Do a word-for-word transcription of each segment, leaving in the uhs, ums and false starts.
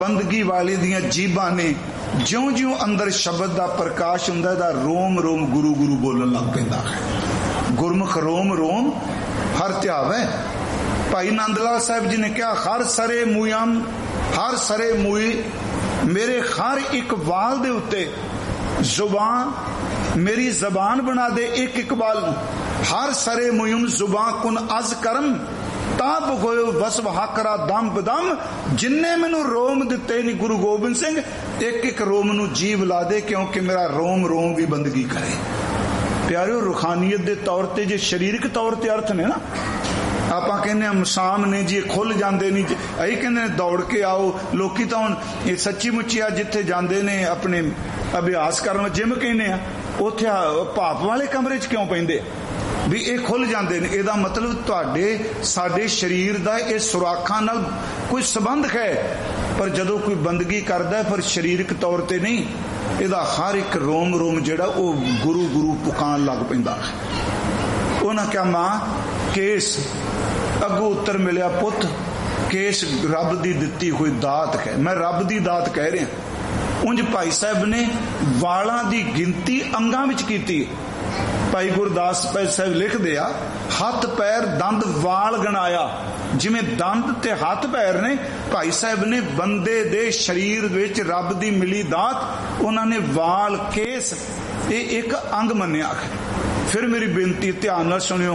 बंदगी वाले दियां जीबां ने ज्यों ज्यों अंदर शब्द का प्रकाश हुंदा दा रोम रोम गुरु गुरु बोलन लग पैंदा है। गुरमुख रोम रोम हर ध्यावै। भाई नंद लाल साहब जी ने कहा, हर सरे मूयम हर सरे मूई मेरे हर एक वाल दे उत्ते जुबान मेरी जबान बना दे एक एक बाल। हर सरे मुयम जुबान कुन अज करम ताप गोयो बस वहाकरा दम बदम। जिन्ने मैनू रोम दिते नी गुरु गोबिंद सिंह, एक एक रोम नू जीव ला दे, क्योंकि मेरा रोम रोम भी बंदगी करे। प्यारिओ, रूहानीयत के तौर पर जे शरीरक तौर पर अर्थ ने ना, ਆਪਾਂ ਕਹਿੰਦੇ ਆ ਮਸਾਮ ਨੇ ਜੀ ਖੁੱਲ ਜਾਂਦੇ ਨਹੀਂ, ਅਸੀਂ ਕਹਿੰਦੇ ਨੇ ਦੌੜ ਕੇ ਆਓ। ਲੋਕੀ ਤਾਂ ਹੁਣ ਇਹ ਸੱਚੀ ਮੁੱਚੀ ਆ ਜਿੱਥੇ ਜਾਂਦੇ ਨੇ ਆਪਣੇ ਅਭਿਆਸ ਕਰਨ, ਜਿਮ ਕਹਿੰਦੇ ਆ, ਉੱਥੇ ਭਾਪ ਵਾਲੇ ਕਮਰੇ 'ਚ ਕਿਉਂ ਪੈਂਦੇ ਵੀ ਇਹ ਖੁੱਲ ਜਾਂਦੇ ਨੇ। ਇਹਦਾ ਮਤਲਬ ਤੁਹਾਡੇ ਸਾਡੇ ਸਰੀਰ ਦਾ ਇਹ ਸੁਰਾਖਾਂ ਨਾਲ ਕੋਈ ਸੰਬੰਧ ਹੈ, ਪਰ ਜਦੋਂ ਕੋਈ ਬੰਦਗੀ ਕਰਦਾ ਫਿਰ ਸਰੀਰਕ ਤੌਰ ਤੇ ਨਹੀਂ, ਇਹਦਾ ਹਰ ਇੱਕ ਰੋਮ ਰੋਮ ਜਿਹੜਾ ਉਹ ਗੁਰੂ ਗੁਰੂ ਪੁਕਾਰਨ ਲੱਗ ਪੈਂਦਾ। ਉਹਨਾਂ ਕਿਹਾ, ਮਾਂ ਕੇਸ ਅੱਗੋਂ ਉੱਤਰ ਮਿਲਿਆ, ਪੁੱਤ ਕੇਸ ਰੱਬ ਦੀ ਦਿੱਤੀ ਹੋਈ ਦਾਤ ਹੈ। ਮੈਂ ਰੱਬ ਦੀ ਦਾਤ ਕਹਿ ਰਿਹਾ। ਉਂਝ ਭਾਈ ਸਾਹਿਬ ਨੇ ਵਾਲਾਂ ਦੀ ਗਿਣਤੀ ਅੰਗਾਂ ਵਿੱਚ ਕੀਤੀ। ਭਾਈ ਗੁਰਦਾਸ ਸਾਹਿਬ ਲਿਖਦੇ ਆ, ਹੱਥ ਪੈਰ ਦੰਦ ਵਾਲ ਗਣਾਇਆ। ਜਿਵੇਂ ਦੰਦ ਤੇ ਹੱਥ ਪੈਰ ਨੇ, ਭਾਈ ਸਾਹਿਬ ਨੇ ਬੰਦੇ ਦੇ ਸਰੀਰ ਵਿੱਚ ਰੱਬ ਦੀ ਮਿਲੀ ਦਾਤ, ਉਹਨਾਂ ਨੇ ਵਾਲ ਕੇਸ ਇਹ ਇੱਕ ਅੰਗ ਮੰਨਿਆ। ਫਿਰ ਮੇਰੀ ਬੇਨਤੀ ਧਿਆਨ ਨਾਲ ਸੁਣਿਓ,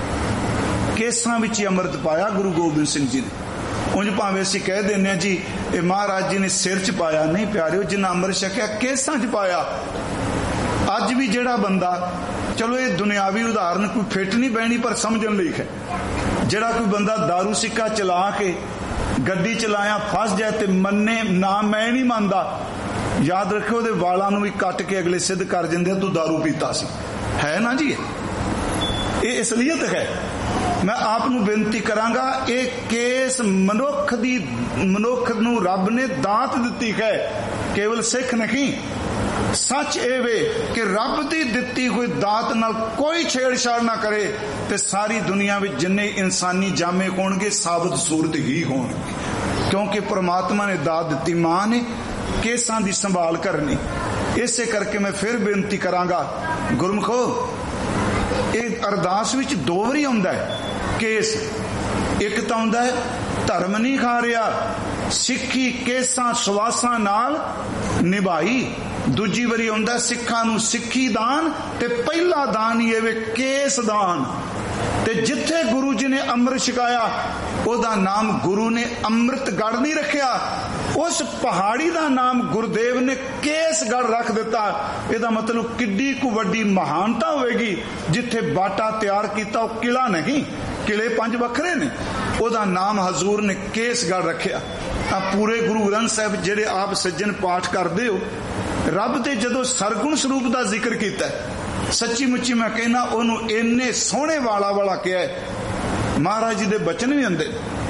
ਕੇਸਾਂ ਵਿੱਚ ਹੀ ਅੰਮ੍ਰਿਤ ਪਾਇਆ ਗੁਰੂ ਗੋਬਿੰਦ ਸਿੰਘ ਜੀ ਨੇ। ਉਂਝ ਭਾਵੇਂ ਅਸੀਂ ਕਹਿ ਦਿੰਦੇ ਹਾਂ ਜੀ ਇਹ ਮਹਾਰਾਜ ਜੀ ਨੇ ਸਿਰ 'ਚ ਪਾਇਆ, ਨਹੀਂ ਪਿਆਰਿਓ, ਜਿੰਨਾ ਅੰਮ੍ਰਿਤ ਛਕਿਆ ਕੇਸਾਂ 'ਚ ਪਾਇਆ। ਅੱਜ ਵੀ ਜਿਹੜਾ ਬੰਦਾ, ਚਲੋ ਇਹ ਦੁਨਿਆਵੀ ਉਦਾਹਰਨ ਕੋਈ ਫਿੱਟ ਨਹੀਂ ਬਹਿਣੀ ਪਰ ਸਮਝਣ ਲਈ ਹੈ, ਜਿਹੜਾ ਕੋਈ ਬੰਦਾ ਦਾਰੂ ਸਿੱਕਾ ਚਲਾ ਕੇ ਗੱਡੀ ਚਲਾਇਆ ਫਸ ਜਾਏ ਤੇ ਮੰਨੇ ਨਾ ਮੈਂ ਨਹੀਂ ਮੰਨਦਾ, ਯਾਦ ਰੱਖਿਓ ਉਹਦੇ ਵਾਲਾਂ ਨੂੰ ਵੀ ਕੱਟ ਕੇ ਅਗਲੇ ਸਿੱਧ ਕਰ ਦਿੰਦੇ ਤੂੰ ਦਾਰੂ ਪੀਤਾ ਸੀ। ਹੈ ਨਾ ਜੀ, ਇਹ ਅਸਲੀਅਤ ਹੈ। ਮੈਂ ਆਪ ਨੂੰ ਬੇਨਤੀ ਕਰਾਂਗਾ, ਇਹ ਕੇਸ ਮਨੁੱਖ ਦੀ ਮਨੁੱਖ ਨੂੰ ਰੱਬ ਨੇ ਦਾਤ ਦਿੱਤੀ ਹੈ, ਕੇਵਲ ਸਿੱਖ ਨਹੀਂ। ਸੱਚ ਇਹ ਵੇ ਕਿ ਰੱਬ ਦੀ ਦਿੱਤੀ ਹੋਈ ਦਾਤ ਨਾਲ ਕੋਈ ਛੇੜਛਾੜ ਨਾ ਕਰੇ ਤੇ ਸਾਰੀ ਦੁਨੀਆ ਵਿੱਚ ਜਿੰਨੇ ਇਨਸਾਨੀ ਜਾਮੇ ਹੋਣਗੇ ਸਾਬਤ ਸੂਰਤ ਹੀ ਹੋਣਗੇ, ਕਿਉਂਕਿ ਪ੍ਰਮਾਤਮਾ ਨੇ ਦਾਤ ਦਿੱਤੀ, ਮਾਂ ਨੇ ਕੇਸਾਂ ਦੀ ਸੰਭਾਲ ਕਰਨੀ। ਇਸੇ ਕਰਕੇ ਮੈਂ ਫਿਰ ਬੇਨਤੀ ਕਰਾਂਗਾ, ਗੁਰਮੁਖੋ, ਇਹ ਅਰਦਾਸ ਵਿੱਚ ਦੋ ਵਾਰੀ ਆਉਂਦਾ ਹੈ ਕੇਸ। ਇੱਕ ਤਾਂ ਆਉਂਦਾ ਹੈ ਧਰਮ ਨਹੀਂ ਖਾ ਰਿਹਾ, ਸਿੱਖੀ ਕੇਸਾਂ ਸਵਾਸਾਂ ਨਾਲ ਨਿਭਾਈ। ਦੂਜੀ ਵਾਰੀ ਆਉਂਦਾ ਸਿੱਖਾਂ ਨੂੰ ਸਿੱਖੀ ਦਾਨ, ਤੇ ਪਹਿਲਾ ਦਾਨ ਹੀ ਇਹ ਕੇਸ ਦਾਨ। ਤੇ ਜਿੱਥੇ ਗੁਰੂ ਜੀ ਨੇ ਅੰਮ੍ਰਿਤ ਛਕਾਇਆ ਉਹਦਾ ਨਾਮ ਗੁਰੂ ਨੇ ਅੰਮ੍ਰਿਤਗੜ੍ਹ ਨਹੀਂ ਰੱਖਿਆ, ਉਸ ਪਹਾੜੀ ਦਾ ਨਾਮ ਗੁਰਦੇਵ ਨੇ ਕੇਸਗੜ੍ਹ ਰੱਖ ਦਿੱਤਾ। ਇਹਦਾ ਮਤਲਬ ਕਿੱਡੀ ਕੁ ਵੱਡੀ ਮਹਾਨਤਾ ਹੋਵੇਗੀ। ਜਿੱਥੇ ਬਾਟਾ ਤਿਆਰ ਕੀਤਾ ਉਹ ਕਿਲਾ ਨਹੀਂ, ਕਿਲੇ ਪੰਜ ਵੱਖਰੇ ਨੇ, ਉਹਦਾ ਨਾਮ ਹਜ਼ੂਰ ਨੇ ਕੇਸਗੜ੍ਹ ਰੱਖਿਆ। ਆ ਪੂਰੇ ਗੁਰੂ ਗ੍ਰੰਥ ਸਾਹਿਬ ਜਿਹੜੇ ਆਪ ਸੱਜਣ ਪਾਠ ਕਰਦੇ ਹੋ, ਰੱਬ ਤੇ ਜਦੋਂ ਸਰਗੁਣ ਸਰੂਪ ਦਾ ਜ਼ਿਕਰ ਕੀਤਾ, ਸੱਚੀ ਮੁੱਚੀ ਮੈਂ ਕਹਿਣਾ ਉਹਨੂੰ ਇੰਨੇ ਸੋਹਣੇ ਵਾਲਾ ਵਾਲਾ ਕਿਹਾ। ਮਹਾਰਾਜ ਜੀ ਦੇ ਬਚਨ ਵੀ ਆਉਂਦੇ।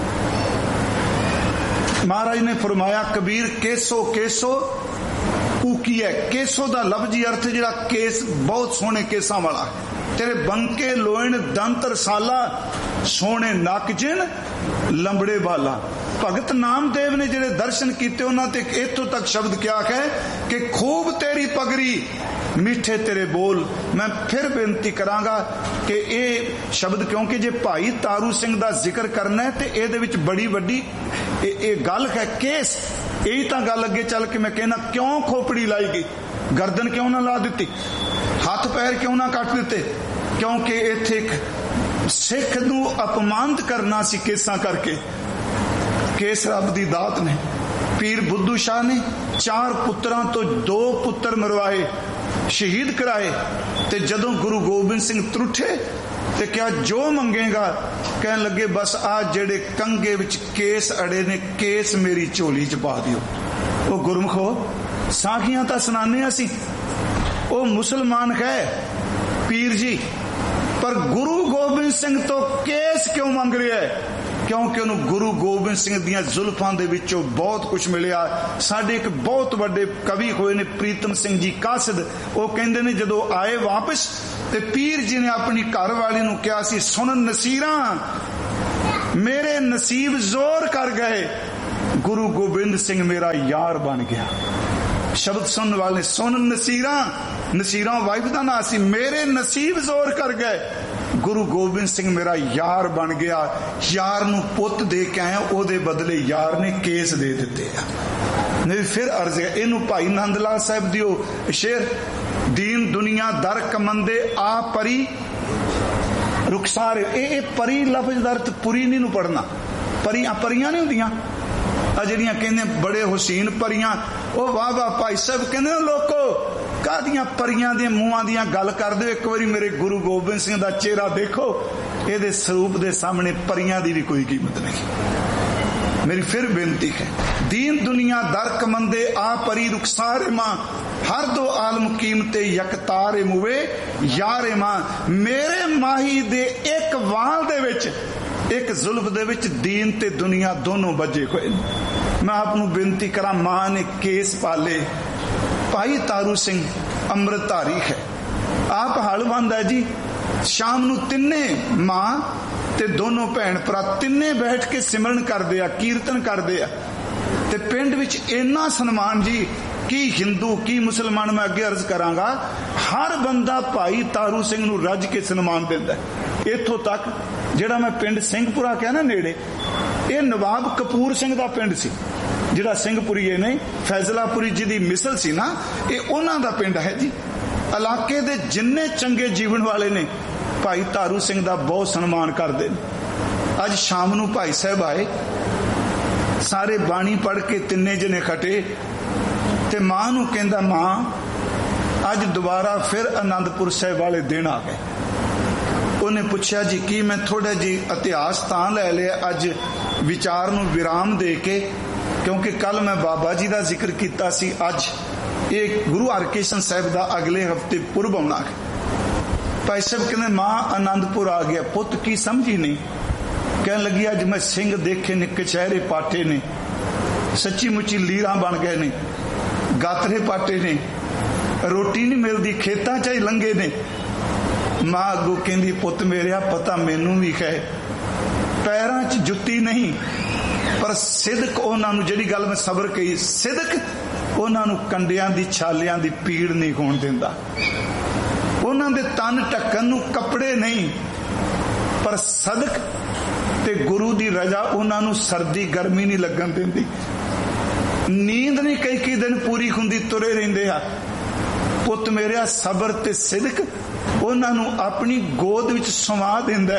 ਮਹਾਰਾਜ ਨੇ ਫਰਮਾਇਆ, ਕਬੀਰ ਕੇਸੋ ਕੇਸੋ ਊਕੀ ਹੈ। ਕੇਸੋ ਦਾ ਲਫ਼ਜ਼ੀ ਅਰਥ ਜਿਹੜਾ ਕੇਸ ਬਹੁਤ ਸੋਹਣੇ ਕੇਸਾਂ ਵਾਲਾ, ਤੇਰੇ ਬੰਕੇ ਲੋਇਣ ਦੰਤ ਰਸਾਲਾ, ਸੋਹਣੇ ਨੱਕ ਜਿਨ ਲੰਬੜੇ ਵਾਲਾ। ਭਗਤ ਨਾਮਦੇਵ ਨੇ ਜਿਹੜੇ ਦਰਸ਼ਨ ਕੀਤੇ ਉਹਨਾਂ ਤੇ ਇੱਥੋਂ ਤੱਕ ਸ਼ਬਦ ਕਿਹਾ ਹੈ ਕਿ ਖੂਬ ਤੇਰੀ ਪਗੜੀ ਮਿੱਠੇ ਤੇਰੇ ਬੋਲ। ਮੈਂ ਫਿਰ ਬੇਨਤੀ ਕਰਾਂਗਾ ਕਿ ਇਹ ਸ਼ਬਦ, ਕਿਉਂਕਿ ਜੇ ਭਾਈ ਤਾਰੂ ਸਿੰਘ ਦਾ ਜ਼ਿਕਰ ਕਰਨਾ ਹੈ ਤੇ ਇਹਦੇ ਵਿੱਚ ਬੜੀ ਵੱਡੀ ਇਹ, ਇਹ ਗੱਲ ਹੈ ਕੇਸ। ਇਹੀ ਤਾਂ ਗੱਲ ਅੱਗੇ ਚੱਲ ਕੇ ਮੈਂ ਕਹਿਣਾ, ਕਿਉਂ ਖੋਪੜੀ ਲਾਈ ਗਈ, ਗਰਦਨ ਕਿਉਂ ਨਾ ਲਾ ਦਿੱਤੀ, ਹੱਥ ਪੈਰ ਕਿਉਂ ਨਾ ਕੱਟ ਦਿੱਤੇ, ਕਿਉਂਕਿ ਇੱਥੇ ਇੱਕ ਸਿੱਖ ਨੂੰ ਅਪਮਾਨਿਤ ਕਰਨਾ ਸੀ ਕੇਸਾਂ ਕਰਕੇ। ਕੇਸ ਰੱਬ ਦੀ ਦਾਤ ਨੇ। ਪੀਰ ਬੁੱਧੂ ਸ਼ਾਹ ਨੇ ਚਾਰ ਪੁੱਤਰਾਂ ਤੋਂ ਦੋ ਪੁੱਤਰ ਮਰਵਾਏ, ਸ਼ਹੀਦ ਕਰਾਏ, ਤੇ ਜਦੋਂ ਗੁਰੂ ਗੋਬਿੰਦ ਸਿੰਘ ਤਰੁੱਠੇ ਤੇ ਕਿਹਾ ਜੋ ਮੰਗੇਗਾ, ਕਹਿਣ ਲੱਗੇ ਬਸ ਆ ਜਿਹੜੇ ਕੰਗੇ ਵਿੱਚ ਕੇਸ ਅੜੇ ਨੇ, ਕੇਸ ਮੇਰੀ ਝੋਲੀ ਚ ਪਾ ਦਿਓ। ਉਹ ਗੁਰਮੁਖੋ, ਸਾਖੀਆਂ ਤਾਂ ਸੁਣਾਉਂਦੇ ਅਸੀਂ, ਉਹ ਮੁਸਲਮਾਨ ਹੈ ਪੀਰ ਜੀ, ਪਰ ਗੁਰੂ ਗੋਬਿੰਦ ਸਿੰਘ ਤੋਂ ਕੇਸ ਕਿਉਂ ਮੰਗ ਰਿਹਾ ਹੈ? ਕਿਉਂਕਿ ਉਹਨੂੰ ਗੁਰੂ ਗੋਬਿੰਦ ਸਿੰਘ ਦੀਆਂ ਜ਼ੁਲਫਾਂ ਦੇ ਵਿੱਚੋਂ ਬਹੁਤ ਕੁਝ ਮਿਲਿਆ। ਸਾਡੇ ਇੱਕ ਬਹੁਤ ਵੱਡੇ ਕਵੀ ਹੋਏ ਨੇ ਪ੍ਰੀਤਮ ਸਿੰਘ ਜੀ ਕਾਸਿਦ, ਉਹ ਕਹਿੰਦੇ ਨੇ ਜਦੋਂ ਆਏ ਵਾਪਸ ਤੇ ਪੀਰ ਜੀ ਨੇ ਆਪਣੀ ਘਰ ਵਾਲੀ ਨੂੰ ਕਿਹਾ ਸੀ, ਸੁਣ ਨਸੀਰਾਂ ਮੇਰੇ ਨਸੀਬ ਜ਼ੋਰ ਕਰ ਗਏ, गुरु गोबिंद सिंह मेरा यार बन गया। शब्द सुनने वाले सुन नसीरा, नसीरा वाइफ का ना सी, मेरे नसीब जोर कर गए। गुरु गोबिंद सिंह मेरा यार बन गया। यार नू पुत दे के आया, ओदे बदले यार ने केस दे दिते आ। नहीं फिर अर्ज है इनू भाई नंद लाल साहब दियो शेर, दीन दुनिया दर कमंदे आ परी रुखसार। ए परी लफ्ज का अर्थ पुरी नहीं पढ़ना, परी परियां नहीं होंदियां आ जड़ियां कहंदे बड़े हुसैन परियां। ओ वाह वाह भाई साहब कहंदे लोको कादियां परियां दे मुंहां दियां गल कर दो, एक बारी मेरे गुरु गोबिंद सिंह दा चेहरा देखो, इहदे स्वरूप दे सामने परियां दी भी कोई कीमत नहीं। मेरी फिर बेनती है, दीन दुनिया दर कमंदे आ परी रुखसार मां, हर दो आलम कीमते यकतार मुवे यारे मां। मेरे माही दे एक वाल दे विच, एक जुल्फ दे विच दीन ते दुनिया दोनों बजे होए। मैं आपनू बेनती करा, मां ने केस पाले। भाई तारू सिंह अमृतधारी है, आप हलवंद है जी। शाम नू तिन्ने मां ते दोनों भैन भरा तिन्ने बैठ के सिमरन करदे आ, कीर्तन करदे आ। ते पिंड विच इन्ना सन्मान जी की हिंदू की मुसलमान, मैं अगे अर्ज करांगा, हर बंदा भाई तारू सिंह नू रज के सन्मान दिंदा। इत्थों तक जिहड़ा मैं पिंड सिंहपुरा कहा ना नेड़े, ये नवाब कपूर सिंह दा पिंड सी, जिहड़ा सिंहपुरी ने फैजलापुरी जी दी मिसल सी ना, ये उन्हां दा पिंड है जी। इलाके दे जिन्ने चंगे जीवन वाले ने भाई तारू सिंह दा बहुत सन्मान करदे ने। अज शाम नू भाई साहब आए, सारे बाणी पढ़ के तिन्ने जने खटे, ते मां नू कहंदा मां अज दोबारा फिर आनंदपुर साहिब वाले दिन आ गए। उन्हें पूछा जी की, मैं थोड़ा जी इतिहास तां लै लिया अज विचार नू विराम दे के, क्योंकि कल मैं बाबा जी का जिक्र किया सी, अज ये गुरु हरकृष्ण साहिब का अगले हफ्ते पुरब आना है। भाई साहब कहते मां आनंदपुर आ गया, पुत की समझी नहीं। कह लगी अज मैं सिंह देखे ने, कचहरे पाटे ने, सच्ची मुच्ची लीरा बन गए ने, गातरे पाटे ने, रोटी नहीं मिलती, खेतां च लंघे ने। मां अगू कहंदी पुत मेरिया पता मैनू भी है, पैरां च जुत्ती नहीं, पर सिदक उन्हां नू, जिहड़ी गल मैं सबर कही, सिदक उन्हां नू कंडियां दी छालियां दी पीड़ नहीं होण दिंदा। उन्हां दे तन ढक्कन नू कपड़े नहीं, पर सदक ते गुरु दी रजा उन्हां नू सर्दी गर्मी नहीं लगन दिंदी। नींद नहीं कई कई दिन पूरी हुंदी, तुरे रहिंदे आ। पुत मेरिया सबर ते सिदक उन्हां नू अपनी गोद विच सवा दिंदा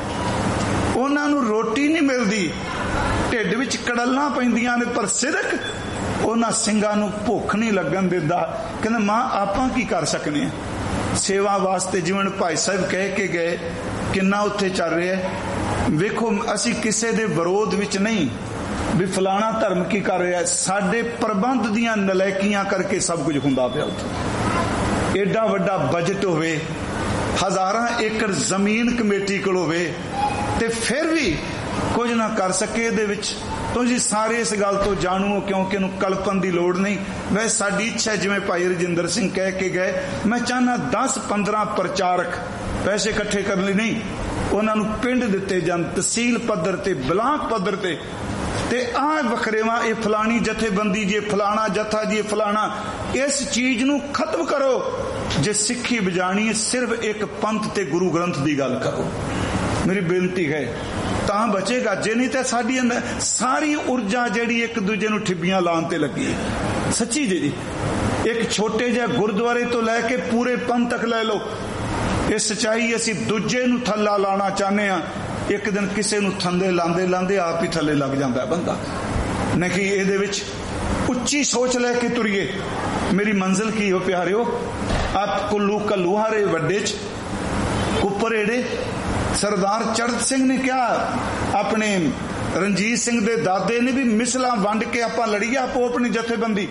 है। उन्हां नू रोटी नहीं मिलदी, ढिड विच कड़लां पैंदियां ने, पर सिदक उन्हां सिंगां नू भुख नहीं लगन दिंदा। कहंदे मां आपां की कर सकने आ। सेवा वास्ते जिवें भाई साहब कह के गए, किन्ना उत्थे चल रहा है। वेखो असी किसे दे विरोध विच नहीं भी फलाना धर्म की कर रहा है, साडे प्रबंध दियां नलैकियां करके सब कुछ हुंदा पिया। उत्थे एडा वड्डा बजट होवे, हजारां एकड़ जमीन कमेटी कोल होवे, ते फिर भी कुछ ना कर सके। इहदे विच तो जी सारे इस गल तो जाणू, क्योंकि इहनूं कल्पन की लोड़ नहीं। वैसे साडी इच्छा जिवें भाई रजिंदर सिंह कह के गए, मैं चाहना दस पंद्रह प्रचारक पैसे इकट्ठे करने लई नहीं, उन्हां नूं पिंड दिते जाण, तहसील पद्धर ते ब्लाक पद्धर ते ते आ वखरेवा ये फलानी जथेबंदी जे फलाना जथा जी फलाना, इस चीज नूं खत्म करो। जे सिक्खी बजानी है सिर्फ एक पंथ ते गुरु ग्रंथ की गल करो। मेरी बेनती है तां बचेगा, जे नहीं तो साडी सारी ऊर्जा जिहड़ी एक दूजे नूं ठिब्बियां लाउण ते लगी है। सच्ची जी, एक छोटे जिहे गुरुद्वारे तो लैके पूरे पंथ तक लै लो, ये सच्चाई असी दूजे नूं थल्ला लाना चाहते हैं। एक दिन किसी नूं थंदे लांदे लांदे आप ही थल्ले लग जाता है बंदा। नहीं इहदे विच उच्ची सोच लैके तुरीए। मेरी मंजिल की हो प्यारिओ, आप कुल्लू कल्लूहारे वड्डे च कुपर एड़े सरदार चढ़त सिंह ने क्या अपने रणजीत सिंह दे दादे ने भी मिसलां वंड के आपां लड़ीए, आपो अपनी जथेबंदी।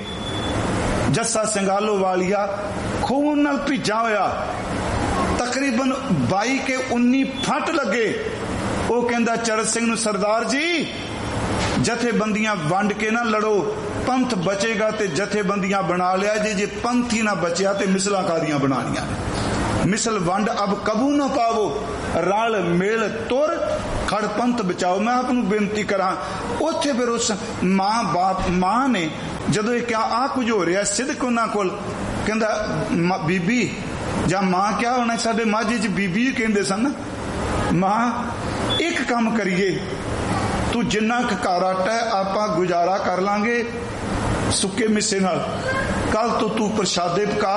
जस्सा संगालो वालिया खून नाल भिजा होया, तकरीबन बाई के उन्नी फट लगे। वो कहंदा चरत सिंह नूं, सरदार जी जथेबंदियां वंड के ना लड़ो, पंथ बचेगा ते जथेबंदियां बना लिया जे, जे पंथ ही ना बचिया ते मिसलां कादियां बनानियां। मिसल वंड अब कबू न पावो, रल मेल तुर खड़ पंथ बचाओ। मैं आपनू बेनती करा, उत्थे फिर उस मां बाप मां ने जदों ये क्या आ कुछ हो रहा सिदक उन्हां कोल, कहंदा बीबी जां मां क्या होना, साडे माझे च बीबी ही कहंदे सन, मां एक काम करिए, तू जिन्ना क घर आटा है आपां गुजारा कर लांगे सुके मिसे नाल, कल तो तू प्रशादे पका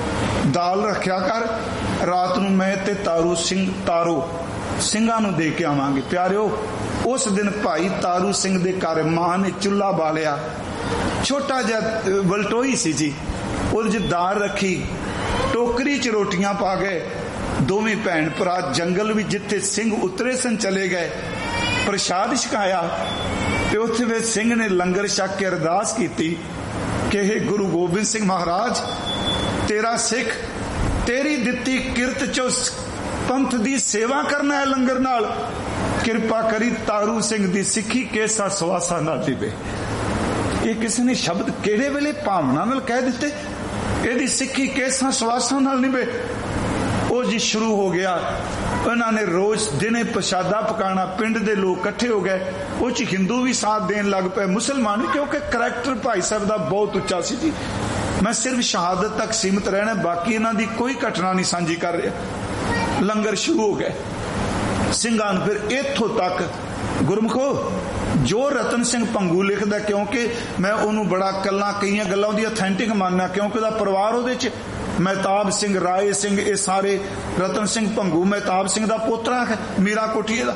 दाल रखिया कर, रात नूं मैं ते तारू सिंह तारो ਸਿੰਘਾਂ ਨੂੰ ਦੇ ਕੇ ਆਵਾਂਗੇ। ਪਿਆਰਿਓ ਉਸ ਦਿਨ ਭਾਈ ਤਾਰੂ ਸਿੰਘ ਦੇ ਘਰ ਮਾਂ ਨੇ ਚੁੱਲ੍ਹਾ ਬਾਲਿਆ, ਛੋਟਾ ਜਿਹਾ ਵਲਟੋਈ ਸੀ ਜੀ, ਉਹਦੇ 'ਚ ਦਾਲ ਰੱਖੀ, ਟੋਕਰੀ 'ਚ ਰੋਟੀਆਂ ਪਾ ਗਏ, ਦੋਵੇਂ ਭੈਣ ਭਰਾ ਜੰਗਲ ਵਿੱਚ ਜਿੱਥੇ ਸਿੰਘ ਉਤਰੇ ਸਨ ਚਲੇ ਗਏ, ਪ੍ਰਸ਼ਾਦ ਛਕਾਇਆ ਤੇ ਉੱਥੇ ਵਿੱਚ ਸਿੰਘ ਨੇ ਲੰਗਰ ਛਕ ਕੇ ਅਰਦਾਸ ਕੀਤੀ ਕਿ हे ਗੁਰੂ ਗੋਬਿੰਦ ਸਿੰਘ ਮਹਾਰਾਜ, ਤੇਰਾ ਸਿੱਖ ਤੇਰੀ ਦਿੱਤੀ ਕਿਰਤ 'ਚੋਂ पंथ दी सेवा करना है लंगर नाल, कृपा करी तारू सिंह दी सिक्खी केसा सवासा ना दिवे। ये किसी ने शब्द केड़े वेले भावना नाल कह दिते, एदी सिक्खी केसा सवासा नाल निभे। वो जी शुरू हो गया, उन्होंने रोज दिने प्रशादा पकाना, पिंड दे लोग इकट्ठे हो गए, वो च हिंदू भी साथ देन लग पे, मुसलमान भी, क्योंकि करैक्टर भाई साहब का बहुत उच्चा सी जी। मैं सिर्फ शहादत तक सीमित रहना, बाकी इन्हां दी कोई घटना नहीं साझी कर रहा। लंगर शुरू हो गए, ਸਿੰਘਾਂ ਨੂੰ फिर इत्थों तक गुरमुखो जो रतन सिंह भंगू लिखदा, क्योंकि मैं उन्होंने बड़ा कल्ला कई गल्लां दी ऑथेंटिक मानना, क्योंकि उसदा परिवार उहदे च महताब सिंह, राय सिंह, ये सारे रतन सिंह भंगू महताब सिंह दा पोतरा है, मीरा कोठीए दा।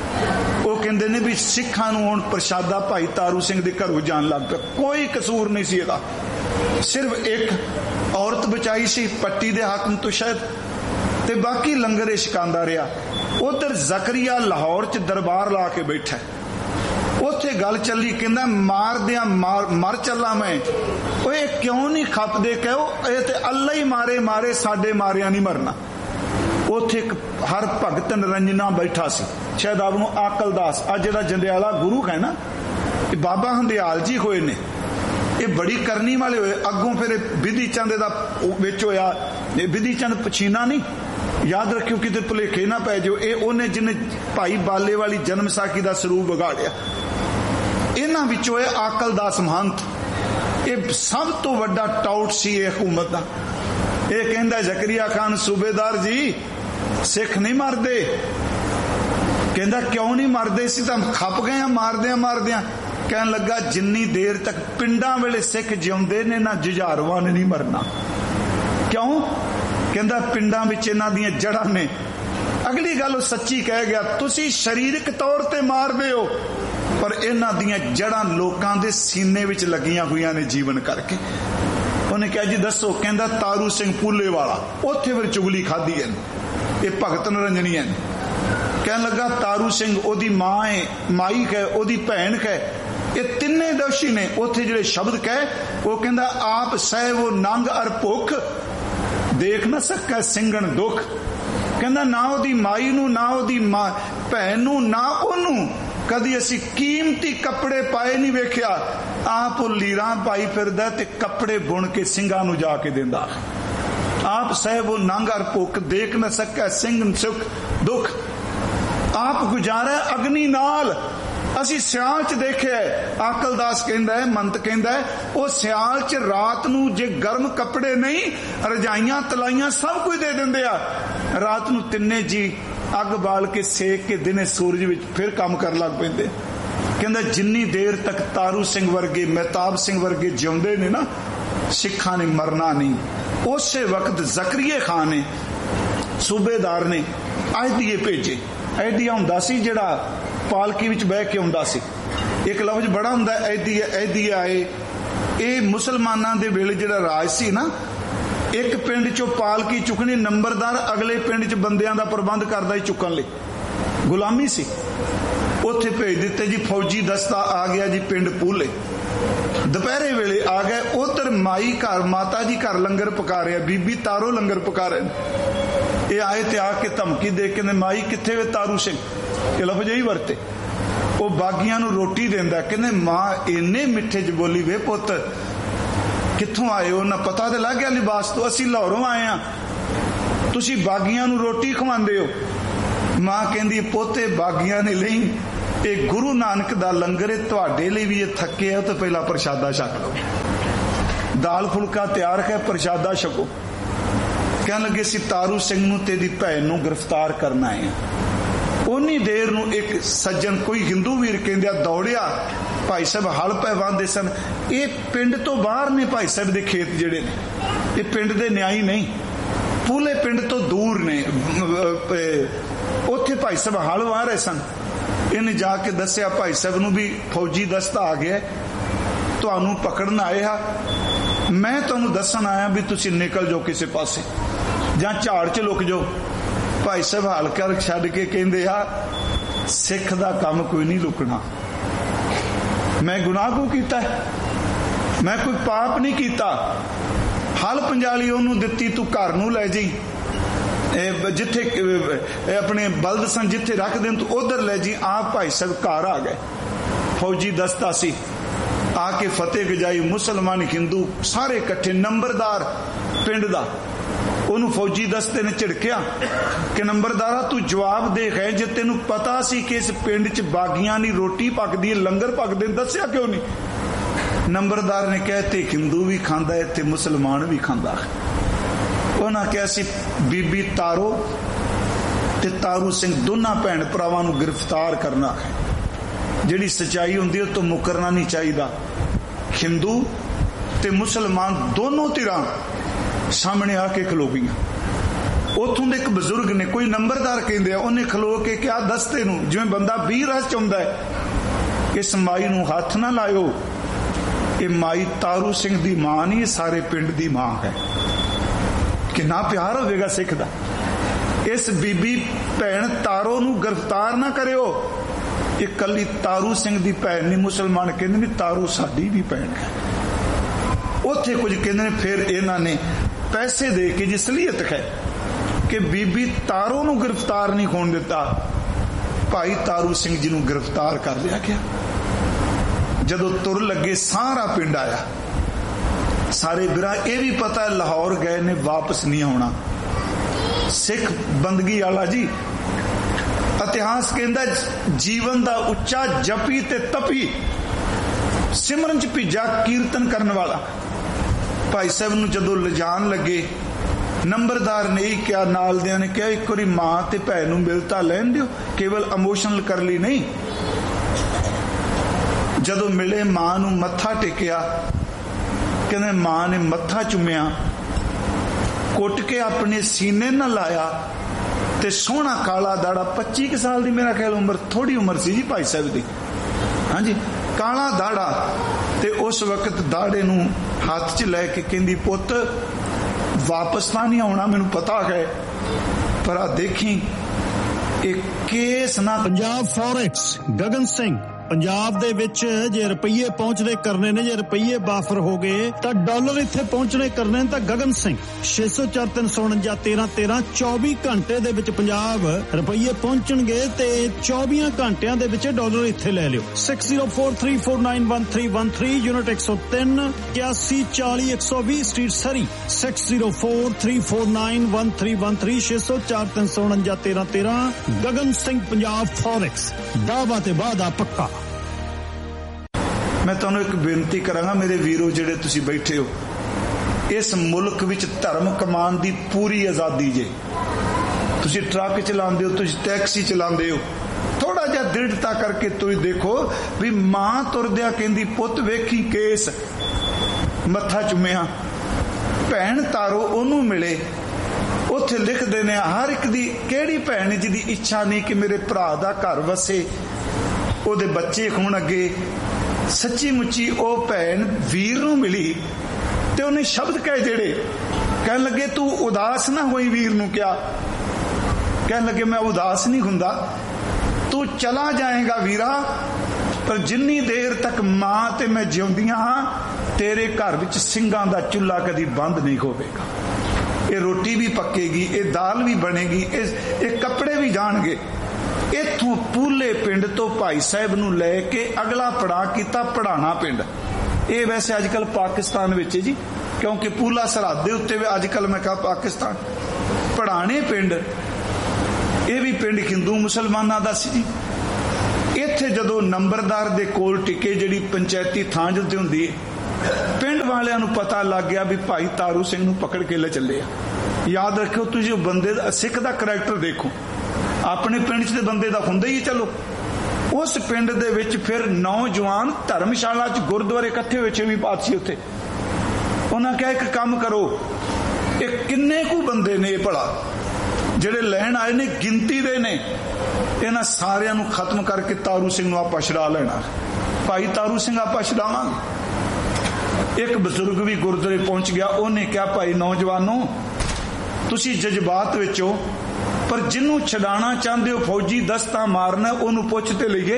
वो कहंदे ने भी सिखां नूं हुण प्रशादा भाई तारू सिंह दे घरों जान लग पिया, कोई कसूर नहीं सी इहदा, सिर्फ एक औरत बचाई सी पट्टी दे हाकम तो शायद, ते बाकी लंगर ये छकांदा रहा। उधर जकरिया लाहौर च दरबार ला के बैठा, उथे गल चली, कहंदा मार दिया मार मर चला मैं, ओए क्यों नहीं खपदे, कहो ये ते अल्लाह ही मारे मारे, साडे मारिया नहीं मरना। उथे एक हर भगत निरंजना बैठा सी, शायद आपनूं आकलदास, अज जिहड़ा जंडियाला गुरु है ना, ये बाबा हंदियाल जी होए ने, ये बड़ी करनी वाले होए। अगों फिर विधि चंद दा विच होया, विधि चंद पछीना नहीं, याद रखियो किते भुलेखे ना पै जाओ, ये उन्हें जिन्हें भाई बाले वाली जन्म साखी का स्वरूप बिगाड़िया। इन्हां विचों है आकलदास महंत, ये सब तो वड्डा टाउट सी हुकूमत का। ये कहंदा जकरिया खान सूबेदार जी सिख नहीं मरदे, कहंदा क्यों नहीं मरदे, सी तां खप गए मारदियां मारदियां। कहन लगा जिन्नी देर तक पिंडां वेले सिख जिउंदे ने ना जुझारवां ने नहीं मरना। क्यों? कहंदा पिंडां विच इन्हां दीयां जड़ां ने। अगली गल सच्ची कह गया, तुसी शरीरक तौर ते मारदे हो, पर इन्हां दीयां जड़ां लोकां दे सीने विच लगियां हुईयां ने जीवन करके। उन्हें कहा जी दसो, कहंदा तारू सिंह पूले वाला, उत्थे फिर चुगली खाधी है, ये भगत निरंजनी है। कहन लगा तारू सिंह ओदी मां है, माई है, ओदी भैन है, ये तिन्ने दोषी ने। उत्थे जिहड़े शब्द कहे वो कहंदा आप सह वो नंग अर भुख, देख न सकै सिंगण दुख। कहंदा ना ओदी माई नूं, ना ओदी मां भैन नूं, ना ओनू कदी असी कीमती कपड़े पाए नहीं वेख्या। आप लीरां पाई फिरदा ते कपड़े बुन के सिंगां नूं जाके दिंदा। आप सह वो नंग अर भुख, देख न सकै सिंगण सुख दुख। आप गुजारा अग्नि नाल, असी सियाल च देखे। आकलदास कहंदा है, मंत कहंदा है, वो सियाल च रात नूं जे गर्म कपड़े नहीं, रजाइयां तलाइयां सब कुछ दे दिंदे आ। रात नूं तिन्ने जी अग बाल के सेक के दिने सूरज विच फिर काम कर लग पैंदे। कहंदा जिन्नी देर तक तारू सिंह वर्गे, महताब सिंह वर्गे जिउंदे ने ना, सिखां ने मरना नहीं। उस वक्त जकरिया खान ने, सूबेदार ने आयदिए भेजे। आयदिया हुंदा सी जिहड़ा पालकी विच बह के आउंदा सी। एक लफ्ज बड़ा हुंदा ऐदिया ऐदिया आए। ये मुसलमानां दे वेले जिहड़ा राज सी ना, एक पिंड चों पालकी चुकनी, नंबरदार अगले पिंड च बंदियां दा प्रबंध करदा ही चुकन लई, गुलामी सी। उत्थे भेज दिते जी फौजी दस्ता आ गया जी पिंड पूले। दोपहरे वेले आ गए। उधर माई घर, माता जी घर लंगर पका रहे, बीबी तारो लंगर पका रहे। ये आए ते आके धमकी दे के माई किथे वे तारू सिंह, ये लफ्ज ही वरते। वो बागियां नूं रोटी देंदा, कहंदे मां इन्ने मिठे च बोली, वे पुत कित्थों आए हो, ना पता तो लग गया लिबास तो, असी लाहौरों आए हैं। तुसी बागियां नूं रोटी खवांदे हो। मां कहंदी पोते बागियां ने नहीं, ये गुरु नानक दा लंगर है, तुहाडे लई भी ये थके हो तो पहला प्रशादा छक लो। दाल फुलका तैयार है, प्रशादा छको। कहन लगे सी तारू सिंह नूं तेरी भैन नूं गिरफ्तार करना है। उन्नी देर नूं एक सज्जन कोई हिंदू वीर कहंदा दौड़िया, भाई साहब हल पै वाहंदे सन। ये पिंड तो बाहर ने भाई साहब दे खेत जिहड़े ने, ये पिंड दे न्याई नहीं, पूले पिंड तो दूर ने। उत्थे भाई साहब हल वाह रहे सन। इन्हें जाके दसिया भाई साहब नूं भी फौजी दस्ता आ गया, तुहानूं पकड़न आए हा, मैं तुहानूं दसन आया भी तुसीं निकल जाओ किसी पासे जां झाड़ च लुक जाओ। भाई साहब हल कर छड्ड के कहंदे आ सिख दा काम कोई नहीं लुकना। मैं गुनाह को कीता है? मैं कोई पाप नहीं कीता। हल पंजाली ओनू दित्ती, तू घर नूं लै जी, जिथे अपने बलद सन जिथे रख देन तू उधर ले जी। आप भाई साहब घर आ गए, फौजी दस्ता सी, आके फतेह गजाई, मुसलमान हिंदू सारे इकट्ठे। नंबरदार पिंड दा ओनू फौजी दस्ते ने झिड़किया कि नंबरदारा तू जवाब दे है, जे तेनू पता सी कि इस पिंड च बागियां दी रोटी पकदी है, लंगर पकदे, दस्या क्यों नहीं? नंबरदार ने कहा ते हिंदू भी खांदा है ते मुसलमान भी खांदा है। उन्हें कहा सी बीबी तारो ते तारू सिंह दोनों भैन भरावां नूं गिरफ्तार करना है। जिहड़ी सच्चाई हुंदी है तो मुकरना नहीं चाहिए। हिंदू ते मुसलमान दोनों धिरां सामने आके खलो गई। उथों दे एक बजुर्ग ने, कोई नंबरदार कहंदे आ, उन्हें खलो के क्या दस्ते नूं जिवें बंदा बीह रस चाहुंदा है, इस माई नूं हथ ना लायो, ये माई तारू सिंह दी मां नहीं, सारे पिंड दी मां है। कितना प्यार होवेगा सिख दा। इस बीबी भैन तारो नूं गिरफ्तार ना करियो, ये कली तारू सिंह दी भैन नहीं। मुसलमान कहंदे ने तारू साडी भी भैन है। उत्थे कुछ कहंदे ने फिर इन्हां ने पैसे दे के जी सलीयत है कि बीबी तारो नूं गिरफ्तार नहीं होण दिता। भाई तारू सिंह जी नूं गिरफ्तार कर लिया गया। जदों तुर लगे सारा पिंड आया, सारे बिरा ये भी पता है लाहौर गए ने, वापस नहीं आना। सिख बंदगी वाला जी, इतिहास कहंदा जीवन दा उच्चा जपी ते तपी, सिमरन च भिजा कीर्तन करने वाला। भाई साहब नूं जदों लिजान लगे, नंबरदार ने ही क्या नाल दियां ने कहा एक बारी मां ते भैन नूं मिलता लैन दिओ, केवल इमोशनल कर ली नहीं। जदों मिले मां नूं मत्था टेकिया, कहने मां ने मत्था चुमिया, कुट के अपने सीने न लाया ते सोहना काला दाड़ा, पच्ची के साल दी मेरा ख्याल उम्र, थोड़ी उम्र सी जी भाई साहब दी। हाँ जी, काला दाड़ा ते उस वक्त दाड़े नूं हाथ च लैके कहंदी पुत वापस तां नहीं आउणा, मैनूं पता है, पर आ देखी एक केस ना। पंजाब फॉरेक्स गगन सिंह, पंजाब दे विच जे रुपये पहुंचने करने ने, जे रुपये बाफर हो गए तो डॉलर इत्थे पहुंचने करने तो गगन सिंह छे सौ चार तीन सौ उनंजा तेरह तेरह चौबी घंटे दे विच पंजाब रुपये पहुंचणगे ते चौबी घंटियां दे विच डॉलर इत्थे ले लियो। Six zero four three four nine one three one three unit एक सौ तीन इक्यासी चाली एक सौ भी स्ट्रीट सरी, six zero four three four nine one three one three छे सौ चार तीन सौ उनंजा तेरह तेरह गगन सिंह पंजाब फॉरेक्स, दावा ते वादा पक्का। मैं तुहानूं एक बेनती करांगा मेरे वीरो जिहड़े तुसीं बैठे हो, इस मुल्क विच धर्म कमान दी पूरी आज़ादी जे। तुसीं ट्रक चलांदे हो, तुसीं टैक्सी चलांदे हो, थोड़ा जिहा दृढ़ता करके तुसीं देखो भी मां तुरदिया कहंदी पुत वेखी केस, मत्था चुमिया, भैन तारो ओनू मिले, उत्थे लिखदे ने हर एक दी किहड़ी भैन जिहदी इच्छा नहीं कि मेरे भरा दा घर वसे, ओहदे बच्चे होण अगे। सच्ची मुच्ची ओ भैन वीर नूं मिली ते उन्हें शब्द कहे जेड़े, कहन लगे तू उदास ना होई, वीर नूं क्या कहन लगे मैं उदास नहीं हुंदा, तू चला जाएगा वीरा, पर जिन्नी देर तक मां ते मैं जिउंदियां हां तेरे घर विच ਸਿੰਘਾਂ दा चुल्हा कदी बंद नहीं होवेगा। ये रोटी भी पकेगी, ये दाल भी बनेगी, ये कपड़े भी जाणगे। इथों पूले पिंड तो भाई साहब नूं लैके अगला पड़ा किया पढ़ाना पिंड। ये वैसे अजकल पाकिस्तान विच जी, क्योंकि पूला सरहद दे उत्ते अजकल मैं कहा पाकिस्तान पढ़ाने पिंड ये भी पिंड हिंदू मुसलमाना दा सी। इत्थे जदों नंबरदार दे कोल टिके जिहड़ी पंचायती थां जिते हुंदी है पिंड वालियां नूं पता लग गया भी भाई तारू सिंह नूं पकड़ के ले चले आ। याद रखियो तुसीं बंदे दा सिख दा करैक्टर देखो, अपने पिंड च बंदे दा हुंदा ही चलो। उस पिंड दे विच फिर नौजवान धर्मशाला च गुरुद्वारे इकट्ठे होए छेवीं पातशाही उत्थे उन्हां कहा एक काम करो, ये किन्ने कु बंदे ने भला ਜਿਹੜੇ ਲੈਣ ਆਏ ਨੇ ਗਿਣਤੀ ਦੇ ਨੇ, ਇਹਨਾਂ ਸਾਰਿਆਂ ਨੂੰ ਖਤਮ ਕਰਕੇ ਤਾਰੂ ਸਿੰਘ ਨੂੰ ਆਪਾਂ ਛੁਡਾ ਲੈਣਾ। ਭਾਈ ਤਾਰੂ ਸਿੰਘ ਆਪਾਂ ਛੁਡਾਵਾਂਗੇ। ਇੱਕ ਬਜ਼ੁਰਗ ਵੀ ਗੁਰਦੁਆਰੇ ਪਹੁੰਚ ਗਿਆ, ਉਹਨੇ ਕਿਹਾ ਭਾਈ ਨੌਜਵਾਨੋ ਤੁਸੀਂ ਜਜ਼ਬਾਤ ਵਿੱਚ ਹੋ, ਪਰ ਜਿਹਨੂੰ ਛਡਾਣਾ ਚਾਹੁੰਦੇ ਹੋ ਫੌਜੀ ਦਸਤਾ ਮਾਰਨਾ ਉਹਨੂੰ ਪੁੱਛ ਤੇ ਲਈਏ।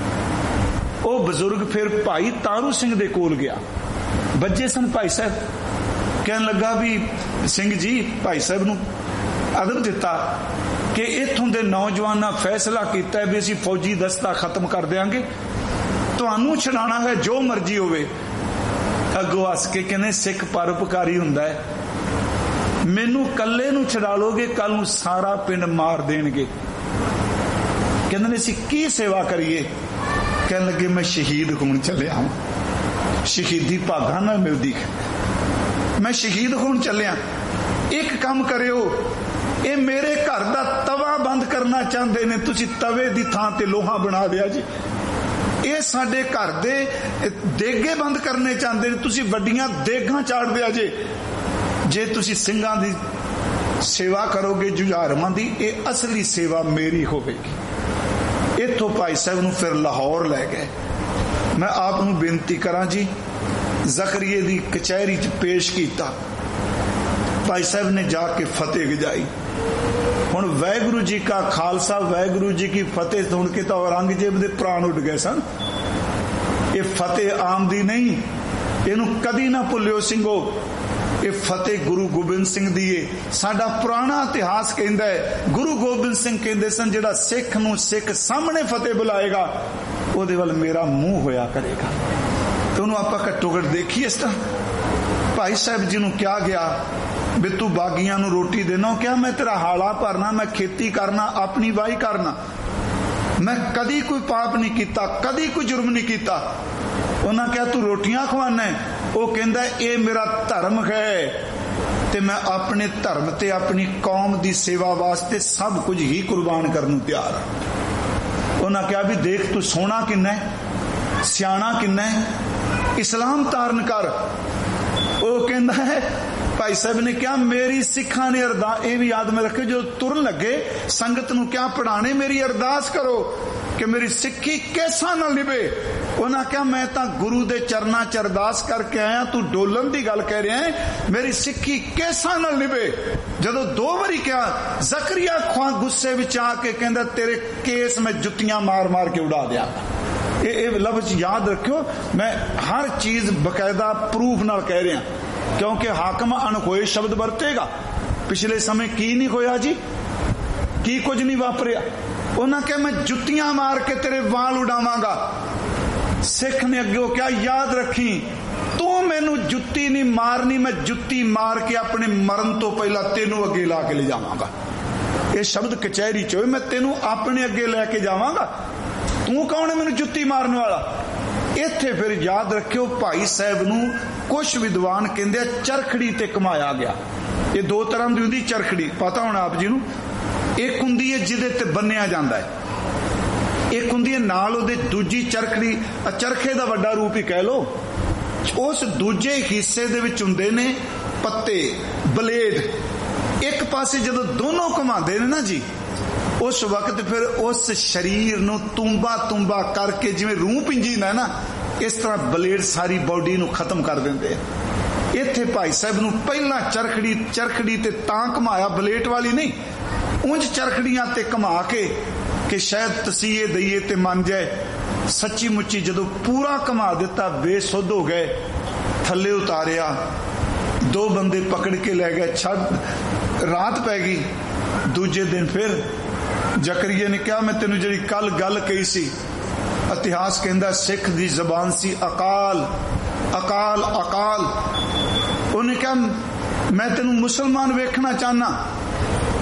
ਉਹ ਬਜ਼ੁਰਗ ਫਿਰ ਭਾਈ ਤਾਰੂ ਸਿੰਘ ਦੇ ਕੋਲ ਗਿਆ। ਬੱਜੇ ਸਨ ਭਾਈ ਸਾਹਿਬ, ਕਹਿਣ ਲੱਗਾ ਵੀ ਸਿੰਘ ਜੀ ਭਾਈ ਸਾਹਿਬ ਨੂੰ अदब दिता कि इत्थों के नौजवाना फैसला किया भी असी फौजी दस्ता खत्म कर देंगे, तुहानू छड़ाना है जो मर्जी होवे। अगों हस के कहने सिख परोपकारी हुंदा है, मैनू कल्ले नू छड़ा लोगे कल नू सारा पिंड मार देणगे। कहंदे असी की सेवा करिए? कहने लगे मैं शहीद होण चलिया हूं, शहीदी भागां नाल मिलदी, मैं शहीद होण चलिया। एक काम करियो, ये मेरे घर का तवा बंद करना चाहते ने, तुसी तवे दी थां ते लोहा बना दिया जी। ये साडे घर दे देगे बंद करने चाहते ने, तुसी वड्डियां देगां चाड़ दिया जे। जे तुसी सिंघां दी सेवा करोगे जुझारमां दी, ये असली सेवा मेरी होवेगी। इत्थों भाई साहब नूं फिर लाहौर लै गए। मैं आप नूं बेनती करां जी, ज़करिए दी कचहरी च पेश कीता, भाई साहब ने जाके फतेह गजाई। हुण वाहिगुरू जी का खालसा वाहिगुरू जी की फतेह सुन के तो औरंगजेब दे प्राण उड़ गए सन। ये फतेह आम दी नहीं, इनू कदी ना भुलियो सिंघो, ये फतेह गुरु गोबिंद सिंह दी है। साडा पुराना इतिहास कहंदा है, गुरु गोबिंद सिंह कहंदे सन जिहड़ा सिख नूं सिख सामने फतेह बुलाएगा ओहदे वल मेरा मुंह होया करेगा। तो उन्होंने आपां घट्टो घट देखी इस तरह। भाई साहब जी नूं क्या गया भी तू बागियां नूं रोटी देना, क्या मैं तेरा हाला भरना, मैं खेती करना, अपनी वाही करना, मैं कदी कोई पाप नहीं किया, कदी कोई जुर्म नहीं किया। उन्हें क्या तू रोटियां खवाना है? वो कहंदा ये मेरा धर्म है ते मैं अपने धर्म ते अपनी कौम की सेवा वास्ते सब कुछ ही कुर्बान करने नूं तैयार हां। उन्हें क्या भी देख तू सोहना किन्ना है, सियाणा किन्ना है, इस्लाम धारण कर। वो कहंदा है भाई साहब ने क्या मेरी सिखा ने अरदास, ये भी याद में रखे जो तुरन लगे संगत नूं क्या पढ़ाने, मेरी अरदास करो कि मेरी सिक्खी कैसा ना निभे। उन्हें क्या मैं तो गुरु दे चरना च अरदास करके आया, तू डोलन की गल कह रहा है, मेरी सिक्खी कैसा ना निभे। जदों दो बारी क्या ज़करिया खुआ गुस्से विच आके कहंदा तेरे केस में जुत्तियां मार मार के उड़ा दिया। ये, ये लफ्ज याद रखियो, मैं हर चीज बकायदा प्रूफ नाल कह रहा, क्योंकि हाकम अनखोए शब्द वरतेगा। पिछले समय की नहीं होया जी, की कुछ नहीं वापरिया। उन्हें क्या मैं जुत्तियां मार के तेरे वाल उड़ावांगा। सिख ने अगे क्या याद रखी, तू मैनू जुत्ती नहीं मारनी, मैं जुत्ती मार के अपने मरण तो पहला तेनू अगे ला के ले जावांगा। ये शब्द कचहरी च, मैं तेनू अपने अगे लैके जावांगा, तू कौन है मैनू जुत्ती मारने वाला। इत्थे फिर याद रखियो भाई साहब नूं कुछ विद्वान कहंदे चरखड़ी ते कमाया गया। ये दो तरह दी हुंदी चरखड़ी, पता होना आप जी नूं। एक हुंदी है जिहदे ते बन्निया जांदा है, एक हुंदी है नाल उहदे दूजी चरखड़ी, चरखे दा वड्डा रूप ही कह लो। उस दूजे हिस्से दे विच हुंदे ने पत्ते, ब्लेड। एक पासे जदों दोनों घुमांदे ने ना जी, उस वक्त फिर उस शरीर नूं तुम्बा तुम्बा करके जिवें रूह पिंजीदा है ना, इस तरह ब्लेड सारी बॉडी नूं खत्म कर देंदे। इत्थे भाई साहब नूं पहला चरखड़ी चरखड़ी ते तां घुमाया, ब्लेड वाली नहीं, उंज चरखड़ियां ते घुमा के कि शायद तसीहे दईए ते मन जाए। सच्ची मुच्ची जदों पूरा घुमा दिता, बेसुध हो गए, थल्ले उतारिया, दो बंदे पकड़ के ले गए, छड़ रात पै गई। दूजे दिन फिर ज़करिया ने कहा मैं तेनू जी कल गल कही सी, इतिहास कहंदा सिख दी जबान सी अकाल अकाल अकाल। उन्हें कहा मैं तेनू मुसलमान वेखना चाहना।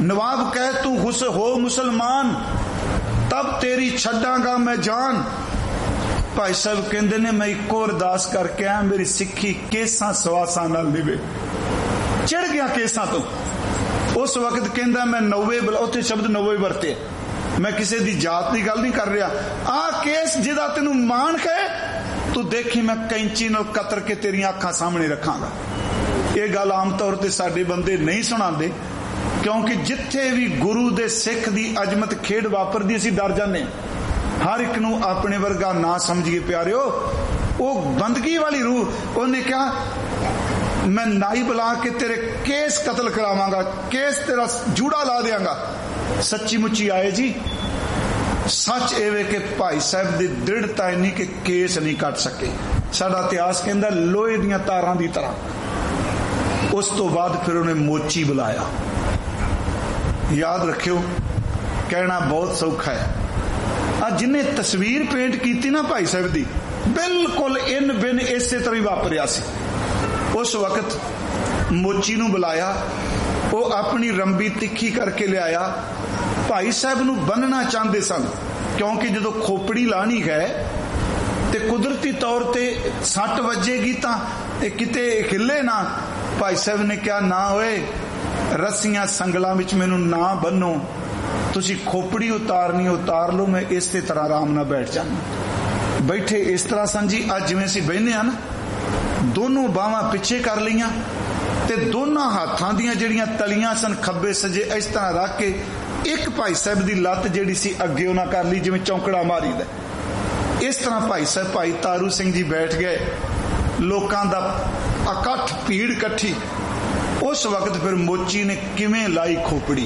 नवाब कह तू हुस हो मुसलमान, तब तेरी छड्डांगा मैं जान। भाई साहब कहते ने मैं इको अरदास करके आया, मेरी सिक्खी केसां सवासां नाल निवे। चिड़ गया केसां तो। उस वक्त कहता मैं नौवे, उत्थे शब्द नौवे वरते, मैं किसी दी जात की गल नहीं कर रहा। आ केस जिहदा तैनूं मान है तू देखी मैं कैंची नाल कतर के तेरियां अखां सामने रखांगा। ये गल आम तौर पर साडे बंदे नहीं सुणांदे, क्योंकि जिथे भी गुरु दे सिख दी अजमत खेड वापरदी असीं डर जाने। हर एक नूं अपने वर्गा ना समझिए प्यारिओ, वो बंदगी वाली रूह। उन्हें क्या मैं नाई बुला के तेरे केस कतल करावांगा, केस तेरा जूड़ा ला देंगा। सच्ची मुच्ची आए जी। सच एवे कि भाई साहब की दृढ़ता इन्नी कि केस नहीं कट सके। साडा इतिहास कहता लोहे दीयां तारां दी तरह। उस तो बाद फिर उन्हें मोची बुलाया। याद रखियो, कहना बहुत सौखा है। आज जिन्हें तस्वीर पेंट की ना भाई साहब की, बिल्कुल इन बिन इसे तरह ही वापरिया सी। उस वक्त मोची नूं बुलाया, वो अपनी रंबी तिखी करके लिया। भाई साहब नूं बन्नना चाहते सन, क्योंकि जो खोपड़ी लानी है तो कुदरती तौर पर सट वजेगी तो किते हिले ना। भाई साहब ने क्या ना होए, रस्सियां संगलों विच मैनू ना बन्नो, तुसी खोपड़ी उतारनी उतार लो, मैं इस तरह आराम ना बैठ जाना। बैठे इस तरह सन जी। अज जिवें असीं बहिने आ ना, दोनों बावां पिछे कर लियां ते दोनों हाथां दियां जिहड़ियां तलियां सन खब्बे सजे इस तरह रख के एक भाई साहब की लत्त जिहड़ी सी अगे उन्हां कर ली, जिवें चौंकड़ा मारी दा। इस तरह भाई साहब भाई तारू सिंह जी बैठ गए। लोकां दा इकट्ठ, भीड़ इकट्ठी। उस वक्त फिर मोची ने किवें लाई खोपड़ी,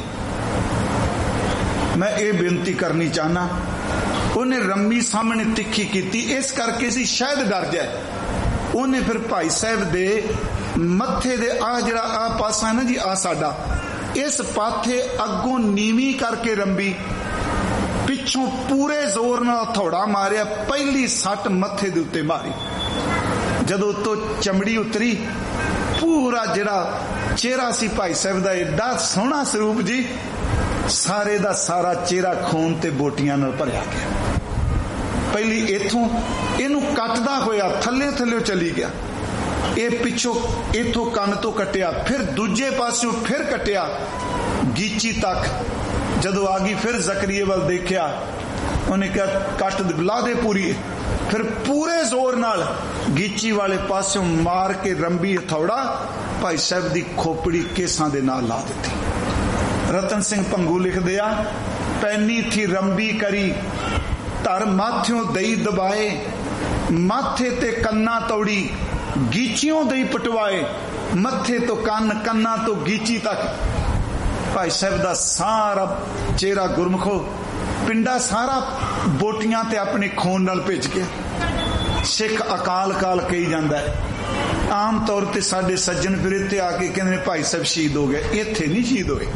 मैं ये बेनती करनी चाहना। उन्हें रम्मी सामने तिखी की, इस करके सी शायद डर जाए। उन्हें फिर भाई साहब दे मत्थे दे आ जड़ा आ पासा है ना जी, आ साडा इस पाथे अगों नीवी करके रंबी, पिछों पूरे जोर नाल हथौड़ा मारिया। पहली सट मत्थे दे उत्ते मारी। जदों तो चमड़ी उतरी, पूरा जड़ा चेहरा सी भाई साहब दा एडा सोहना स्वरूप जी, सारे दा सारा चेहरा खून ते बोटियां नाल भरिया गया। पहली इथों इनू कटदा होया थले थले चली गया। ये पिछों इथों कन तो कटिया, फिर दूजे पासों फिर कटिया गीची तक। जदों आ गई फिर जकरिए वाल देखिया, उन्हें कहा कट ला दे पूरी। फिर पूरे जोर नाल गीची वाले पासों मार के रंबी हथौड़ा भाई साहब की खोपड़ी केसां दे नाल ला दी। रतन सिंह भंगू लिख दिया, पैनी थी रंबी करी धर माथ्यों दई दबाए, माथे ते कन्ना तोड़ी गीचियों दई पटवाए, मथे तो कन कन्ना तो गीची तक। भाई साहब दा सारा चेहरा गुरमुखो, पिंडा सारा बोटियां ते अपने खून नाल भिज गया। सिख अकाल काल कही जाता है। आम तौर पर साडे सज्जन फिर इत्थे आके कहंदे भाई साहब शहीद हो गए, इत्थे नहीं शहीद होए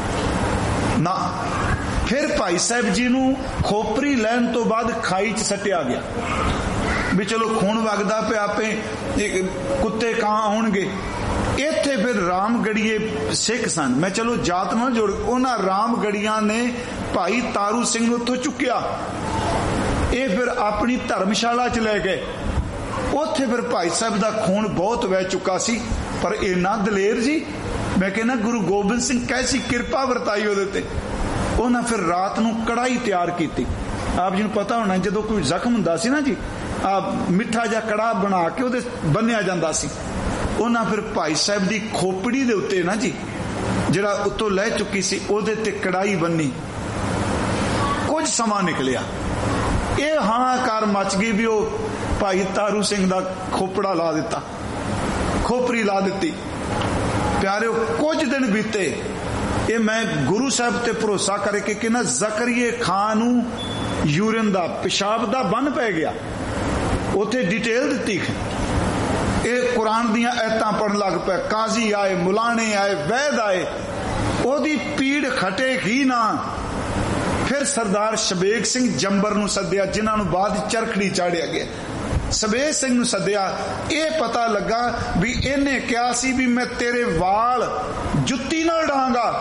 ना। फिर भाई साहब जी नू खोपरी लैन तो बाद खाई च सटिया गया भी चलो खून वगदा पे आपे कुत्ते कां आउणगे। इत्थे फिर रामगढ़िए सिख सन, मैं चलो जात ना जोड़, उन्हां रामगढ़िया ने भाई तारू सिंह नू उत्थों चुक्या। ये फिर अपनी धर्मशाला च ले गए। उत्थे फिर भाई साहब दा खून बहुत वह चुका सी, पर इन्ना दलेर जी, मैं कहना गुरु गोबिंद सिंह कैसी कृपा वरताई उहदे ते। उन्हें फिर रात नू कड़ाही तैयार की। आप जी पता होना जो कोई जख्म हुंदा सी ना जी, आ मिठा जा कड़ा बना के उहदे बन्निया जांदा सी। उन्हें फिर भाई साहब की खोपड़ी दे उत्ते ना जी जिहड़ा उत्तों लह चुकी सी, उहदे ते कड़ाही बन्नी। कुछ समा निकलिया, ये हाहाकार मच गई भी वह भाई तारू सिंह दा खोपड़ा ला दिता, खोपरी ला दी। प्यारे कुछ दिन बीते, ये मैं गुरु साहब ते भरोसा करके कि ना जकरिए खान नू यूरिन दा पेशाब दा बन पै गया। उथे डिटेल दी, ये कुरान दियां आयतां पढ़न लग पे। काजी आए, मुलाने आए, वैद आए, ओदी पीड़ खटेगी ना। फिर सरदार शबेग सिंह जंबर नू सद्या, जिन्हां नू बाद चरखड़ी चाढ़िया गया। शबेग सिंह नू सद्या, ये पता लगा भी इन्हें क्या सी भी मैं तेरे वाल जुत्ती नाल डांगा।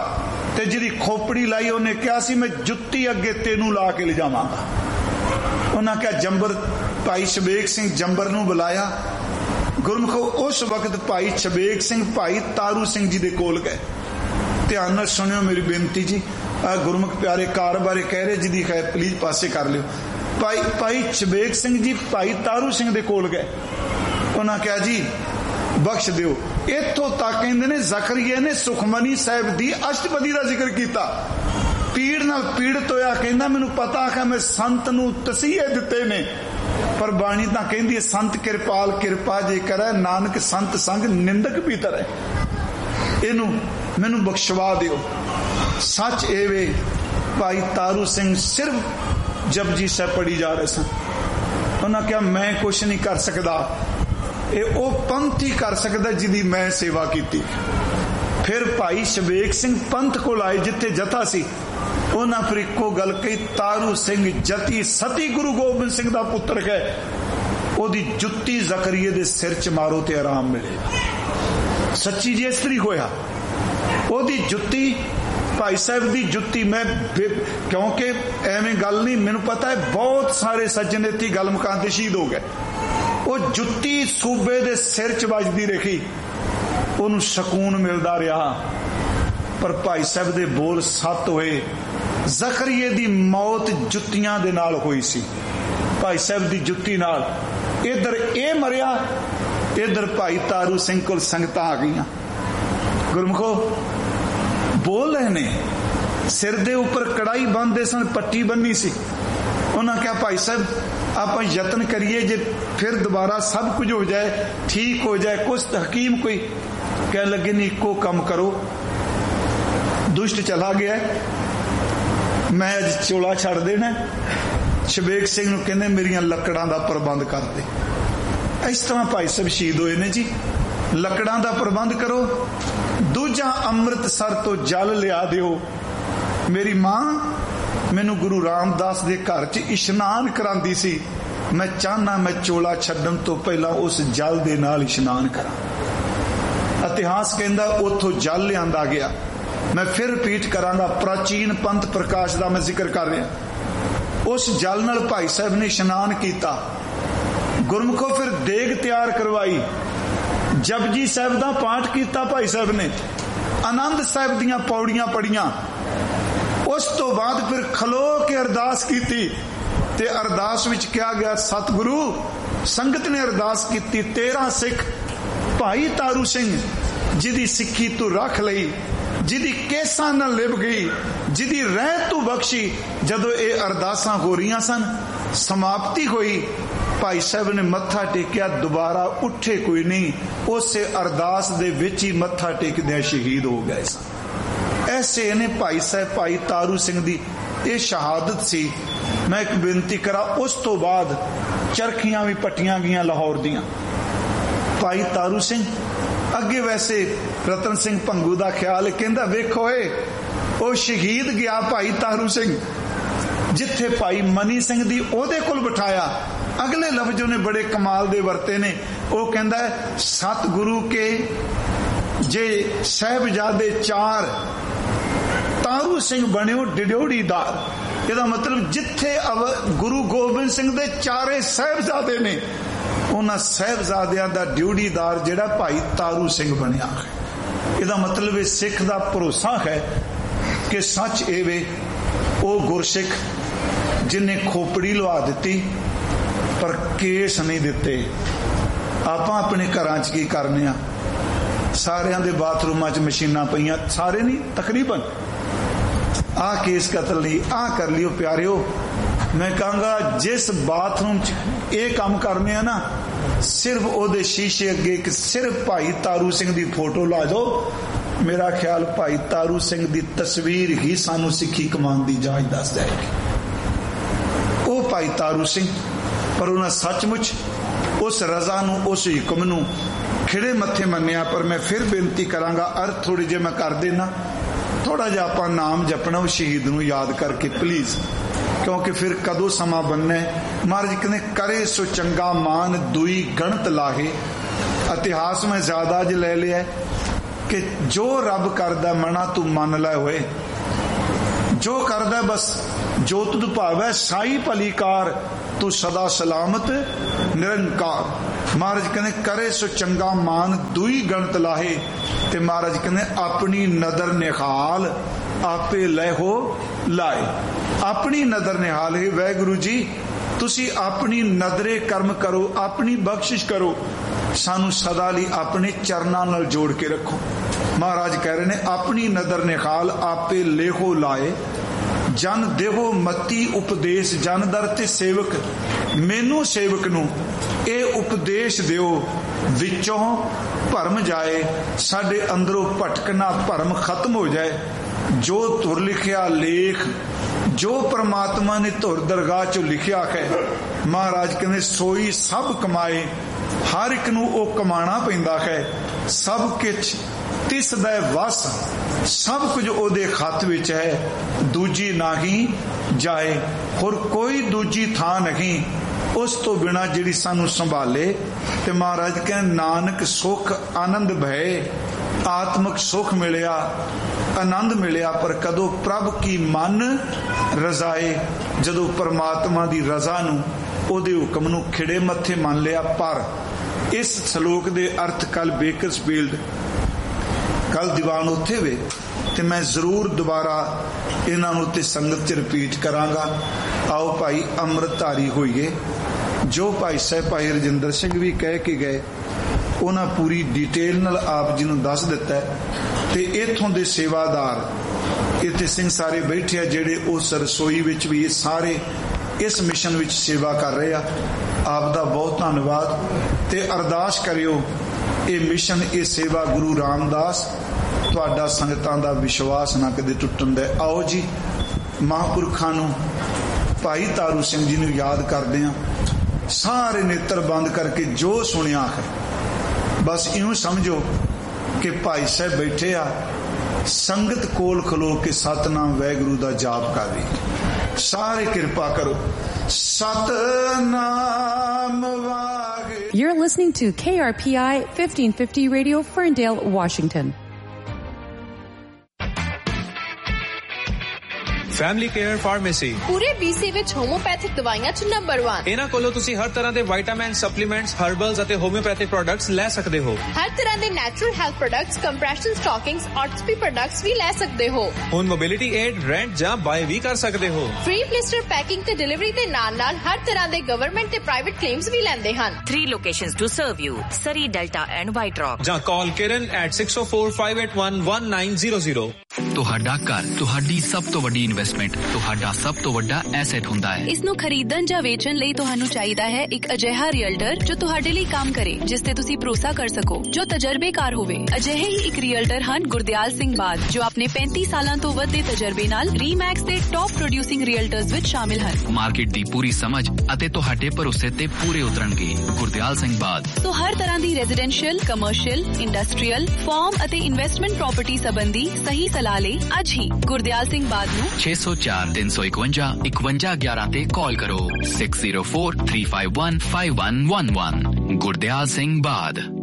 ਤੇ ਜਿਹਦੀ ਖੋਪੜੀ ਲਾਈ ਉਹਨੇ ਕਿਹਾ ਸੀ ਮੈਂ ਜੁੱਤੀ ਅੱਗੇ ਤੈਨੂੰ ਲਾ ਕੇ ਲਿਜਾਵਾਂਗਾ। ਉਹਨਾਂ ਕਿਹਾ ਜੰਬਰ, ਭਾਈ ਸ਼ਬੇਕ ਸਿੰਘ ਜੰਬਰ ਨੂੰ ਬੁਲਾਇਆ। ਗੁਰਮੁਖੋ ਉਸ ਵਕਤ ਭਾਈ ਸ਼ਬੇਕ ਸਿੰਘ ਭਾਈ ਤਾਰੂ ਸਿੰਘ ਜੀ ਦੇ ਕੋਲ ਗਏ। ਧਿਆਨ ਨਾਲ ਸੁਣਿਓ ਮੇਰੀ ਬੇਨਤੀ ਜੀ, ਆ ਗੁਰਮੁਖ ਪਿਆਰੇ ਕਾਰ ਬਾਰੇ ਕਹਿ ਰਹੇ, ਜਿਹਦੀ ਖੈਰ ਪਲੀਜ਼ ਪਾਸੇ ਕਰ ਲਿਓ। ਭਾਈ ਭਾਈ ਸ਼ਬੇਕ ਸਿੰਘ ਜੀ ਭਾਈ ਤਾਰੂ ਸਿੰਘ ਦੇ ਕੋਲ ਗਏ। ਉਹਨਾਂ ਕਿਹਾ ਜੀ ਬਖਸ਼ ਦਿਓ। ਇੱਥੋਂ ਤੱਕ ਕਹਿੰਦੇ ਨੇ ਜ਼ਕਰੀਆ ਨੇ ਸੁਖਮਨੀ ਸਾਹਿਬ ਦੀ ਅਸ਼ਟਪਦੀ ਦਾ ਜ਼ਿਕਰ ਕੀਤਾ। ਪੀੜ ਨਾਲ ਪੀੜਤ ਹੋਇਆ ਕਹਿੰਦਾ ਮੈਨੂੰ ਪਤਾ ਕਿ ਮੈਂ ਸੰਤ ਨੂੰ ਤਸੀਹੇ ਦਿੱਤੇ ਨੇ, ਪਰ ਬਾਣੀ ਤਾਂ ਕਹਿੰਦੀ ਹੈ ਸੰਤ ਕਿਰਪਾਲ ਕਿਰਪਾ ਜੇ ਕਰੈ, ਨਾਨਕ ਸੰਤ ਸੰਗ ਨਿੰਦਕ ਵੀ ਤਰੈ। ਇਹਨੂੰ ਮੈਨੂੰ ਬਖਸ਼ਵਾ ਦਿਓ। ਸੱਚ ਇਹ ਵੇ ਭਾਈ ਤਾਰੂ ਸਿੰਘ ਸਿਰਫ ਜਪਜੀ ਸਾਹਿਬ ਪੜ੍ਹੀ ਜਾ ਰਹੇ ਸਨ। ਉਹਨਾਂ ਕਿਹਾ ਮੈਂ ਕੁਛ ਨਹੀਂ ਕਰ ਸਕਦਾ, ਇਹ ਉਹ ਪੰਥ ਹੀ ਕਰ ਸਕਦਾ ਜਿਹਦੀ ਮੈਂ ਸੇਵਾ ਕੀਤੀ। ਫਿਰ ਭਾਈ ਸ਼ਬੇਕ ਸਿੰਘ ਪੰਥ ਕੋਲ ਆਏ ਜਿੱਥੇ ਜਥਾ ਸੀ। ਉਹਨਾਂ ਫਿਰ ਇੱਕੋ ਗੱਲ ਕਹੀ, ਤਾਰੂ ਸਿੰਘ ਜਤੀ ਸਤੀ ਗੁਰੂ ਗੋਬਿੰਦ ਸਿੰਘ ਦਾ ਪੁੱਤਰ ਹੈ, ਉਹਦੀ ਜੁੱਤੀ ਜ਼ਕਰੀਏ ਦੇ ਸਿਰ ਚ ਮਾਰੋ ਤੇ ਆਰਾਮ ਮਿਲੇਗਾ। ਸੱਚੀ ਜੀ ਇਸ ਤਰੀ ਹੋਇਆ। ਉਹਦੀ ਜੁੱਤੀ ਭਾਈ ਸਾਹਿਬ ਦੀ ਜੁੱਤੀ, ਮੈਂ ਕਿਉਂਕਿ ਐਵੇਂ ਗੱਲ ਨਹੀਂ, ਮੈਨੂੰ ਪਤਾ ਹੈ ਬਹੁਤ ਸਾਰੇ ਸੱਜਣ ਇੱਥੇ ਗੱਲ ਮੁਕਾਉਣ ਤੇ ਸ਼ਹੀਦ ਹੋ ਗਏ। ਉਹ ਜੁੱਤੀ ਸੂਬੇ ਦੇ ਸਿਰ ਚ ਵੱਜਦੀ ਰਹੀ, ਉਹਨੂੰ ਸਕੂਨ ਮਿਲਦਾ ਰਿਹਾ। ਪਰ ਭਾਈ ਸਾਹਿਬ ਦੇ ਬੋਲ ਸੱਤ ਹੋਏ। ਜ਼ਕਰੀਏ ਦੀ ਮੌਤ ਜੁੱਤੀਆਂ ਦੇ ਨਾਲ ਹੋਈ ਸੀ, ਭਾਈ ਸਾਹਿਬ ਦੀ ਜੁੱਤੀ ਨਾਲ। ਇੱਧਰ ਇਹ ਮਰਿਆ, ਇੱਧਰ ਭਾਈ ਤਾਰੂ ਸਿੰਘ ਕੋਲ ਸੰਗਤਾਂ ਆ ਗਈਆਂ। ਗੁਰਮੁਖੋ ਬੋਲ ਰਹੇ ਨੇ, ਸਿਰ ਦੇ ਉੱਪਰ ਕੜਾਈ ਬੰਨ੍ਹਦੇ ਸਨ, ਪੱਟੀ ਬੰਨੀ ਸੀ। ਉਹਨਾਂ ਕਿਹਾ ਭਾਈ ਸਾਹਿਬ ਆਪਾਂ ਯਤਨ ਕਰੀਏ, ਜੇ ਫਿਰ ਦੁਬਾਰਾ ਸਭ ਕੁਝ ਹੋ ਜਾਏ, ਠੀਕ ਹੋ ਜਾਏ, ਕੁਛ ਹਕੀਮ ਕੋਈ ਕਹਿਣ ਲੱਗੇ ਨਹੀਂ ਇੱਕੋ ਕੰਮ ਕਰੋ, ਦੁਸ਼ਟ ਚਲਾ ਗਿਆ, ਮੈਂ ਅੱਜ ਚੋਲਾ ਛੱਡ ਦੇਣਾ। ਸ਼ਬੇਕ ਸਿੰਘ ਨੂੰ ਕਹਿੰਦੇ ਮੇਰੀਆਂ ਲੱਕੜਾਂ ਦਾ ਪ੍ਰਬੰਧ ਕਰ ਦੇ। ਇਸ ਤਰ੍ਹਾਂ ਭਾਈ ਸਾਹਿਬ ਸ਼ਹੀਦ ਹੋਏ ਨੇ ਜੀ। ਲੱਕੜਾਂ ਦਾ ਪ੍ਰਬੰਧ ਕਰੋ। ਦੂਜਾ ਅੰਮ੍ਰਿਤਸਰ ਤੋਂ ਜਲ ਲਿਆ ਦਿਓ। ਮੇਰੀ ਮਾਂ ਮੈਨੂੰ ਗੁਰੂ ਰਾਮਦਾਸ ਦੇ ਘਰ 'ਚ ਇਸ਼ਨਾਨ ਕਰਾਂਦੀ ਸੀ, ਮੈਂ ਚਾਹਨਾ ਮੈਂ ਚੋਲਾ ਛੱਡਣ ਤੋਂ ਪਹਿਲਾਂ ਉਸ ਜਲ ਦੇ ਨਾਲ ਇਸ਼ਨਾਨ ਕਰਾਂ। ਇਤਿਹਾਸ ਕਹਿੰਦਾ ਉੱਥੋਂ ਜਲ ਲਿਆਂਦਾ ਗਿਆ। ਮੈਂ ਫਿਰ ਰਿਪੀਟ ਕਰਾਂਗਾ, ਪ੍ਰਾਚੀਨ ਪੰਥ ਪ੍ਰਕਾਸ਼ ਦਾ ਮੈਂ ਜ਼ਿਕਰ ਕਰ ਰਿਹਾ। ਉਸ ਜਲ ਨਾਲ ਭਾਈ ਸਾਹਿਬ ਨੇ ਇਸ਼ਨਾਨ ਕੀਤਾ। ਗੁਰਮੁਖੋ ਫਿਰ ਦੇਗ ਤਿਆਰ ਕਰਵਾਈ, ਜਪਜੀ ਸਾਹਿਬ ਦਾ ਪਾਠ ਕੀਤਾ ਭਾਈ ਸਾਹਿਬ ਨੇ, ਆਨੰਦ ਸਾਹਿਬ ਦੀਆਂ ਪੌੜੀਆਂ ਪੜੀਆਂ। ਉਸ ਤੋਂ ਬਾਅਦ ਫਿਰ ਖਲੋ ਕੇ ਅਰਦਾਸ ਕੀਤੀ ਤੇ ਅਰਦਾਸ ਵਿੱਚ ਕਿਹਾ ਗਿਆ, ਸਤਿਗੁਰੂ ਸੰਗਤ ਨੇ ਅਰਦਾਸ ਕੀਤੀ, ਤੇਰਾ ਸਿੱਖ ਭਾਈ ਤਾਰੂ ਸਿੰਘ ਜਿਹਦੀ ਸਿੱਖੀ ਤੂੰ ਰੱਖ ਲਈ, ਜਿਹਦੀ ਕੇਸਾਂ ਨਾਲ ਲਿਪ ਗਈ, ਜਿਹਦੀ ਰਹਿਤ ਤੂੰ ਬਖਸ਼ੀ। ਜਦੋਂ ਇਹ ਅਰਦਾਸਾਂ ਹੋ ਰਹੀਆਂ ਸਨ, ਸਮਾਪਤੀ ਹੋਈ, ਭਾਈ ਸਾਹਿਬ ਨੇ ਮੱਥਾ ਟੇਕਿਆ, ਦੁਬਾਰਾ ਉੱਠੇ ਕੋਈ ਨਹੀਂ, ਉਸੇ ਅਰਦਾਸ ਦੇ ਵਿੱਚ ਹੀ ਮੱਥਾ ਟੇਕਦਿਆਂ ਸ਼ਹੀਦ ਹੋ ਗਏ ਸਨ। ਐਸੇ ਨੇ ਭਾਈ ਸਾਹਿਬ ਭਾਈ ਤਾਰੂ ਸਿੰਘ ਦੀ ਇਹ ਸ਼ਹਾਦਤ ਸੀ। ਮੈਂ ਇੱਕ ਬੇਨਤੀ ਕਰਾਂ, ਉਸ ਤੋਂ ਬਾਅਦ ਚਰਖੀਆਂ ਵੀ ਪੱਟੀਆਂ ਗਈਆਂ ਲਾਹੌਰ ਦੀਆਂ। ਭਾਈ ਤਾਰੂ ਸਿੰਘ ਅੱਗੇ ਵੈਸੇ ਰਤਨ ਸਿੰਘ ਭੰਗੂ ਦਾ ਖਿਆਲ ਕਹਿੰਦਾ, ਵੇਖੋ ਏ ਉਹ ਸ਼ਹੀਦ ਗਿਆ ਭਾਈ ਤਾਰੂ ਸਿੰਘ, ਜਿੱਥੇ ਭਾਈ ਮਨੀ ਸਿੰਘ ਦੀ ਉਹਦੇ ਕੋਲ ਬਿਠਾਇਆ। ਅਗਲੇ ਲਫ਼ਜ਼ ਉਹਨੇ ਬੜੇ ਕਮਾਲ ਦੇ ਵਰਤੇ ਨੇ। ਉਹ ਕਹਿੰਦਾ ਸਤਿਗੁਰੂ ਕੇ ਜੇ ਸਾਹਿਬਜ਼ਾਦੇ ਚਾਰ, ਤਾਰੂ ਸਿੰਘ ਬਣਿਓ ਡਿਡੋੜੀਦਾਰ। ਇਹਦਾ ਮਤਲਬ ਜਿੱਥੇ ਗੁਰੂ ਗੋਬਿੰਦ ਸਿੰਘ ਦੇ ਚਾਰੇ ਸਾਹਿਬਜ਼ਾਦੇ ਨੇ, ਉਹਨਾਂ ਸਾਹਿਬਜ਼ਾਦਿਆਂ ਦਾ ਡਿਊਟੀਦਾਰ ਜਿਹੜਾ ਭਾਈ ਤਾਰੂ ਸਿੰਘ ਬਣਿਆ ਹੈ। ਇਹਦਾ ਮਤਲਬ ਇਹ ਸਿੱਖ ਦਾ ਭਰੋਸਾ ਹੈ ਕਿ ਸੱਚ ਇਹ ਵੇ ਉਹ ਗੁਰਸਿੱਖ ਜਿਨੇ ਖੋਪੜੀ ਲਵਾ ਦਿੱਤੀ ਪਰ ਕੇਸ ਨਹੀਂ ਦਿੱਤੇ। ਆਪਾਂ ਆਪਣੇ ਘਰਾਂ 'ਚ ਕੀ ਕਰਨੇ ਆ, ਸਾਰਿਆਂ ਦੇ ਬਾਥਰੂਮਾਂ 'ਚ ਮਸ਼ੀਨਾਂ ਪਈਆਂ, ਸਾਰੇ ਨਹੀਂ ਤਕਰੀਬਨ, ਆਹ ਕੇਸ ਕਤਲ ਲਈ ਆਹ ਕਰ ਲਿਓ। ਪਿਆਰਿਓ ਮੈਂ ਕਹਾਂਗਾ ਜਿਸ ਬਾਥਰੂਮ 'ਚ ਇਹ ਕੰਮ ਕਰਨੇ ਆ ਨਾ, ਸਿਰਫ ਉਹਦੇ ਸ਼ੀਸ਼ੇ ਅੱਗੇ ਇੱਕ ਸਿਰਫ ਭਾਈ ਤਾਰੂ ਸਿੰਘ ਦੀ ਫੋਟੋ ਲਾ ਦਿਓ। ਮੇਰਾ ਖਿਆਲ ਭਾਈ ਤਾਰੂ ਸਿੰਘ ਦੀ ਤਸਵੀਰ ਹੀ ਸਾਨੂੰ ਸਿੱਖੀ ਕਮਾਉਣ ਦੀ ਜਾਚ ਦੱਸ ਜਾਏਗੀ। ਉਹ ਭਾਈ ਤਾਰੂ ਸਿੰਘ, ਪਰ ਉਹਨਾਂ ਸੱਚਮੁੱਚ ਉਸ ਰਜ਼ਾ ਨੂੰ, ਉਸ ਹੁਕਮ ਨੂੰ ਖਿੜੇ ਮੱਥੇ ਮੰਨਿਆ। ਪਰ ਮੈਂ ਫਿਰ ਬੇਨਤੀ ਕਰਾਂਗਾ, ਅਰਥ ਥੋੜੀ ਜਿਹੀ ਮੈਂ ਕਰ ਦੇਣਾ, ਥੋੜਾ ਜਿਹਾ ਆਪਾਂ ਨਾਮ ਜਪਣਾ ਉਹ ਸ਼ਹੀਦ ਨੂੰ ਯਾਦ ਕਰਕੇ ਪਲੀਜ਼, ਕਿਉਂਕਿ ਫਿਰ ਕਦੋਂ ਸਮਾਂ ਬਣਨਾ। ਮਹਾਰਾਜ ਕਹਿੰਦੇ ਕਰੇ ਸੋ ਚੰਗਾ ਮਾਨ ਦੁਈ ਗਣਤ ਲਾਹੇ। ਇਤਿਹਾਸ ਮੈਂ ਜ਼ਿਆਦਾ ਅੱਜ ਲੈ ਲਿਆ कि जो रब करदा मना तू मन लै होए, जो करदा बस जो तुद भावै साई भलीकार तू सदा सलामत निरंकार। महाराज कहने करे सो चंगा मान दुई गणत लाहे, ते महाराज कहने अपनी नदर निहाल आपे लै हो लाए। अपनी नदर निहाल है वाहिगुरु जी, तुसी अपनी नदरे कर्म करो, अपनी बख्शिश करो, सानू सदा लई अपने चरनां नाल जोड़ के रखो। महाराज कह रहे ने अपनी नदर निहाल आपे लेहो लाए, जन देहो मती उपदेश जन दर ते सेवक, मैनू सेवक नू ये उपदेश दिओ विचों भरम जाए, साडे अंदरों भटकना भरम खत्म हो जाए। जो तुर लिखिया लेख, जो परमात्मा ने तुर दरगाह चो लिखिया है, महाराज कहने सोई सब कमाए, हर एक नू ओ कमाना पैंदा है, सब किछ तिस दा वस, सब कुछ ओदे खत विच है, दूजी नाही जाए, होर कोई दूजी थां नहीं उस तो बिना जिहड़ी सानू संभाले। ते महाराज कहने नानक सुख आनंद भय, आत्मक सुख मिलिया, आनंद मिलिया, पर कदों प्रभ की मन रजाए, जदों परमात्मा दी रजा नू ओदे हुक्म नू खिड़े मत्थे मान लिया। पर इस श्लोक दे अर्थ कल बेकरसफील्ड कल दीवान उत्थे वे, ते मैं जरूर दोबारा इन्हां नू ते संगत च रिपीट करांगा। आओ भाई अमृतधारी होइए, जो भाई साहब भाई रजिंदर सिंह भी कह के गए, उन्हां पूरी डिटेल नाल आप जी नू दस दिता है। ते इत्थों दे सेवादार इत्थे सिंह सारे बैठे आ, जेड़े उस रसोई विच भी सारे इस मिशन विच सेवा कर रहे आ, आप दा बहुत धन्नवाद। ते अरदास करियो ये मिशन ये सेवा गुरु रामदास तुहाडा संगतां दा विश्वास ना कदे टुटण दे। आओ जी महापुरखां नू भाई तारू सिंह जी नू याद करदे आ, सारे नेत्र बंद करके जो सुनिया है बस यूं समझो कि भाई साहब बैठे आ, संगत कोल खलो के सतनाम वाहिगुरु दा जाप कर रही, सारे कृपा करो Satnam Waheguru. You're listening to K R P I fifteen fifty Radio, Ferndale, Washington. Family care pharmacy पूरे बीसी विच होम्योपैथिक दवाइयां च नंबर वन। इन्हां कोलों तुसी हर तरह दे विटामिन सप्लीमेंट्स, हर्बल्स ਅਤੇ होम्योपैथिक प्रोडक्ट्स ਲੈ ਸਕਦੇ ਹੋ। हर तरह दे natural health products, compression stockings, ऑर्थोपी products भी ਲੈ ਸਕਦੇ ਹੋ। ਹੁਣ ਮੋਬਿਲਿਟੀ ਏਡ ਰੈਂਟ ਜਾਂ ਬਾਏ ਵੀ ਕਰ ਸਕਦੇ ਹੋ। ਫ੍ਰੀ ਪਲਿਸਟਰ ਪੈਕਿੰਗ ਤੇ ਡਿਲੀਵਰੀ ਦੇ ਨਾਲ ਨਾਲ ਹਰ ਤਰ੍ਹਾਂ ਦੇ ਗਵਰਨਮੈਂਟ ਤੇ ਪ੍ਰਾਈਵੇਟ ਕਲੇਮਸ ਵੀ ਲੈਂਦੇ ਹਨ। Three locations to serve you: Surrey, Delta and White Rock. ਜਾਂ ਕਾਲ ਕਿਰਨ at six oh four, five eight one, one nine zero zero। ਤੁਹਾਡਾ ਘਰ ਤੁਹਾਡੀ ਸਭ ਤੋਂ ਵੱਡੀ ਇਨਵੈਸਟਮੈਂਟ, ਤੁਹਾਡਾ ਸਭ ਤੋਂ ਵੱਡਾ ਐਸੈਟ ਹੁੰਦਾ ਹੈ। ਇਸ ਨੂੰ ਖਰੀਦਣ ਜਾਂ ਵੇਚਣ ਲਈ ਤੁਹਾਨੂੰ ਚਾਹੀਦਾ ਹੈ ਇੱਕ ਅਜਿਹਾ ਰੀਅਲਟਰ ਜੋ ਤੁਹਾਡੇ ਲਈ ਕੰਮ ਕਰੇ, ਜਿਸ ਤੇ ਤੁਸੀਂ ਭਰੋਸਾ ਕਰ ਸਕੋ, ਜੋ ਤਜਰਬੇਕਾਰ ਹੋਵੇ। ਅਜਿਹੇ ਹੀ ਇੱਕ ਰੀਅਲਟਰ ਹਨ ਗੁਰਦਿਆਲ ਸਿੰਘ ਬਾਦ, ਜੋ ਆਪਣੇ ਪੈਂਤੀ ਸਾਲਾਂ ਤੋਂ ਵੱਧ ਦੇ ਤਜਰਬੇ ਨਾਲ ਰੀਮੈਕਸ ਦੇ ਟੌਪ ਪ੍ਰੋਡਿਊਸਿੰਗ ਰੀਅਲਟਰਸ ਵਿੱਚ ਸ਼ਾਮਿਲ ਹਨ। ਮਾਰਕੀਟ ਦੀ ਪੂਰੀ ਸਮਝ ਅਤੇ ਤੁਹਾਡੇ ਭਰੋਸੇ ਤੇ ਪੂਰੇ ਉਤਰਨਗੇ। ਗੁਰਦਿਆਲ ਸਿੰਘ ਬਾਦ। ਸੋ ਹਰ ਤਰ੍ਹਾਂ ਦੀ ਰੈਜ਼ੀਡੈਂਸ਼ੀਅਲ, ਕਮਰਸ਼ੀਅਲ, ਇੰਡਸਟਰੀਅਲ, ਫਾਰਮ ਅਤੇ ਇਨਵੈਸਟਮੈਂਟ ਪ੍ਰਾਪਰਟੀ ਸੰਬੰਧੀ ਸਹੀ ਸਲਾਹ ਲਈ ਅੱਜ ਹੀ ਗੁਰਦਿਆਲ ਸਿੰਘ ਬਾਦ ਨੂੰ ਛੇ ਸੌ ਚਾਰ ਤਿੰਨ ਸੌ ਇਕਵੰਜਾ ਇਕਵੰਜਾ ਗਿਆਰਾਂ ਤੇ ਕਾਲ ਕਰੋ। six oh four, three five one, five one one one। Gurdial Singh ਬਾਦ।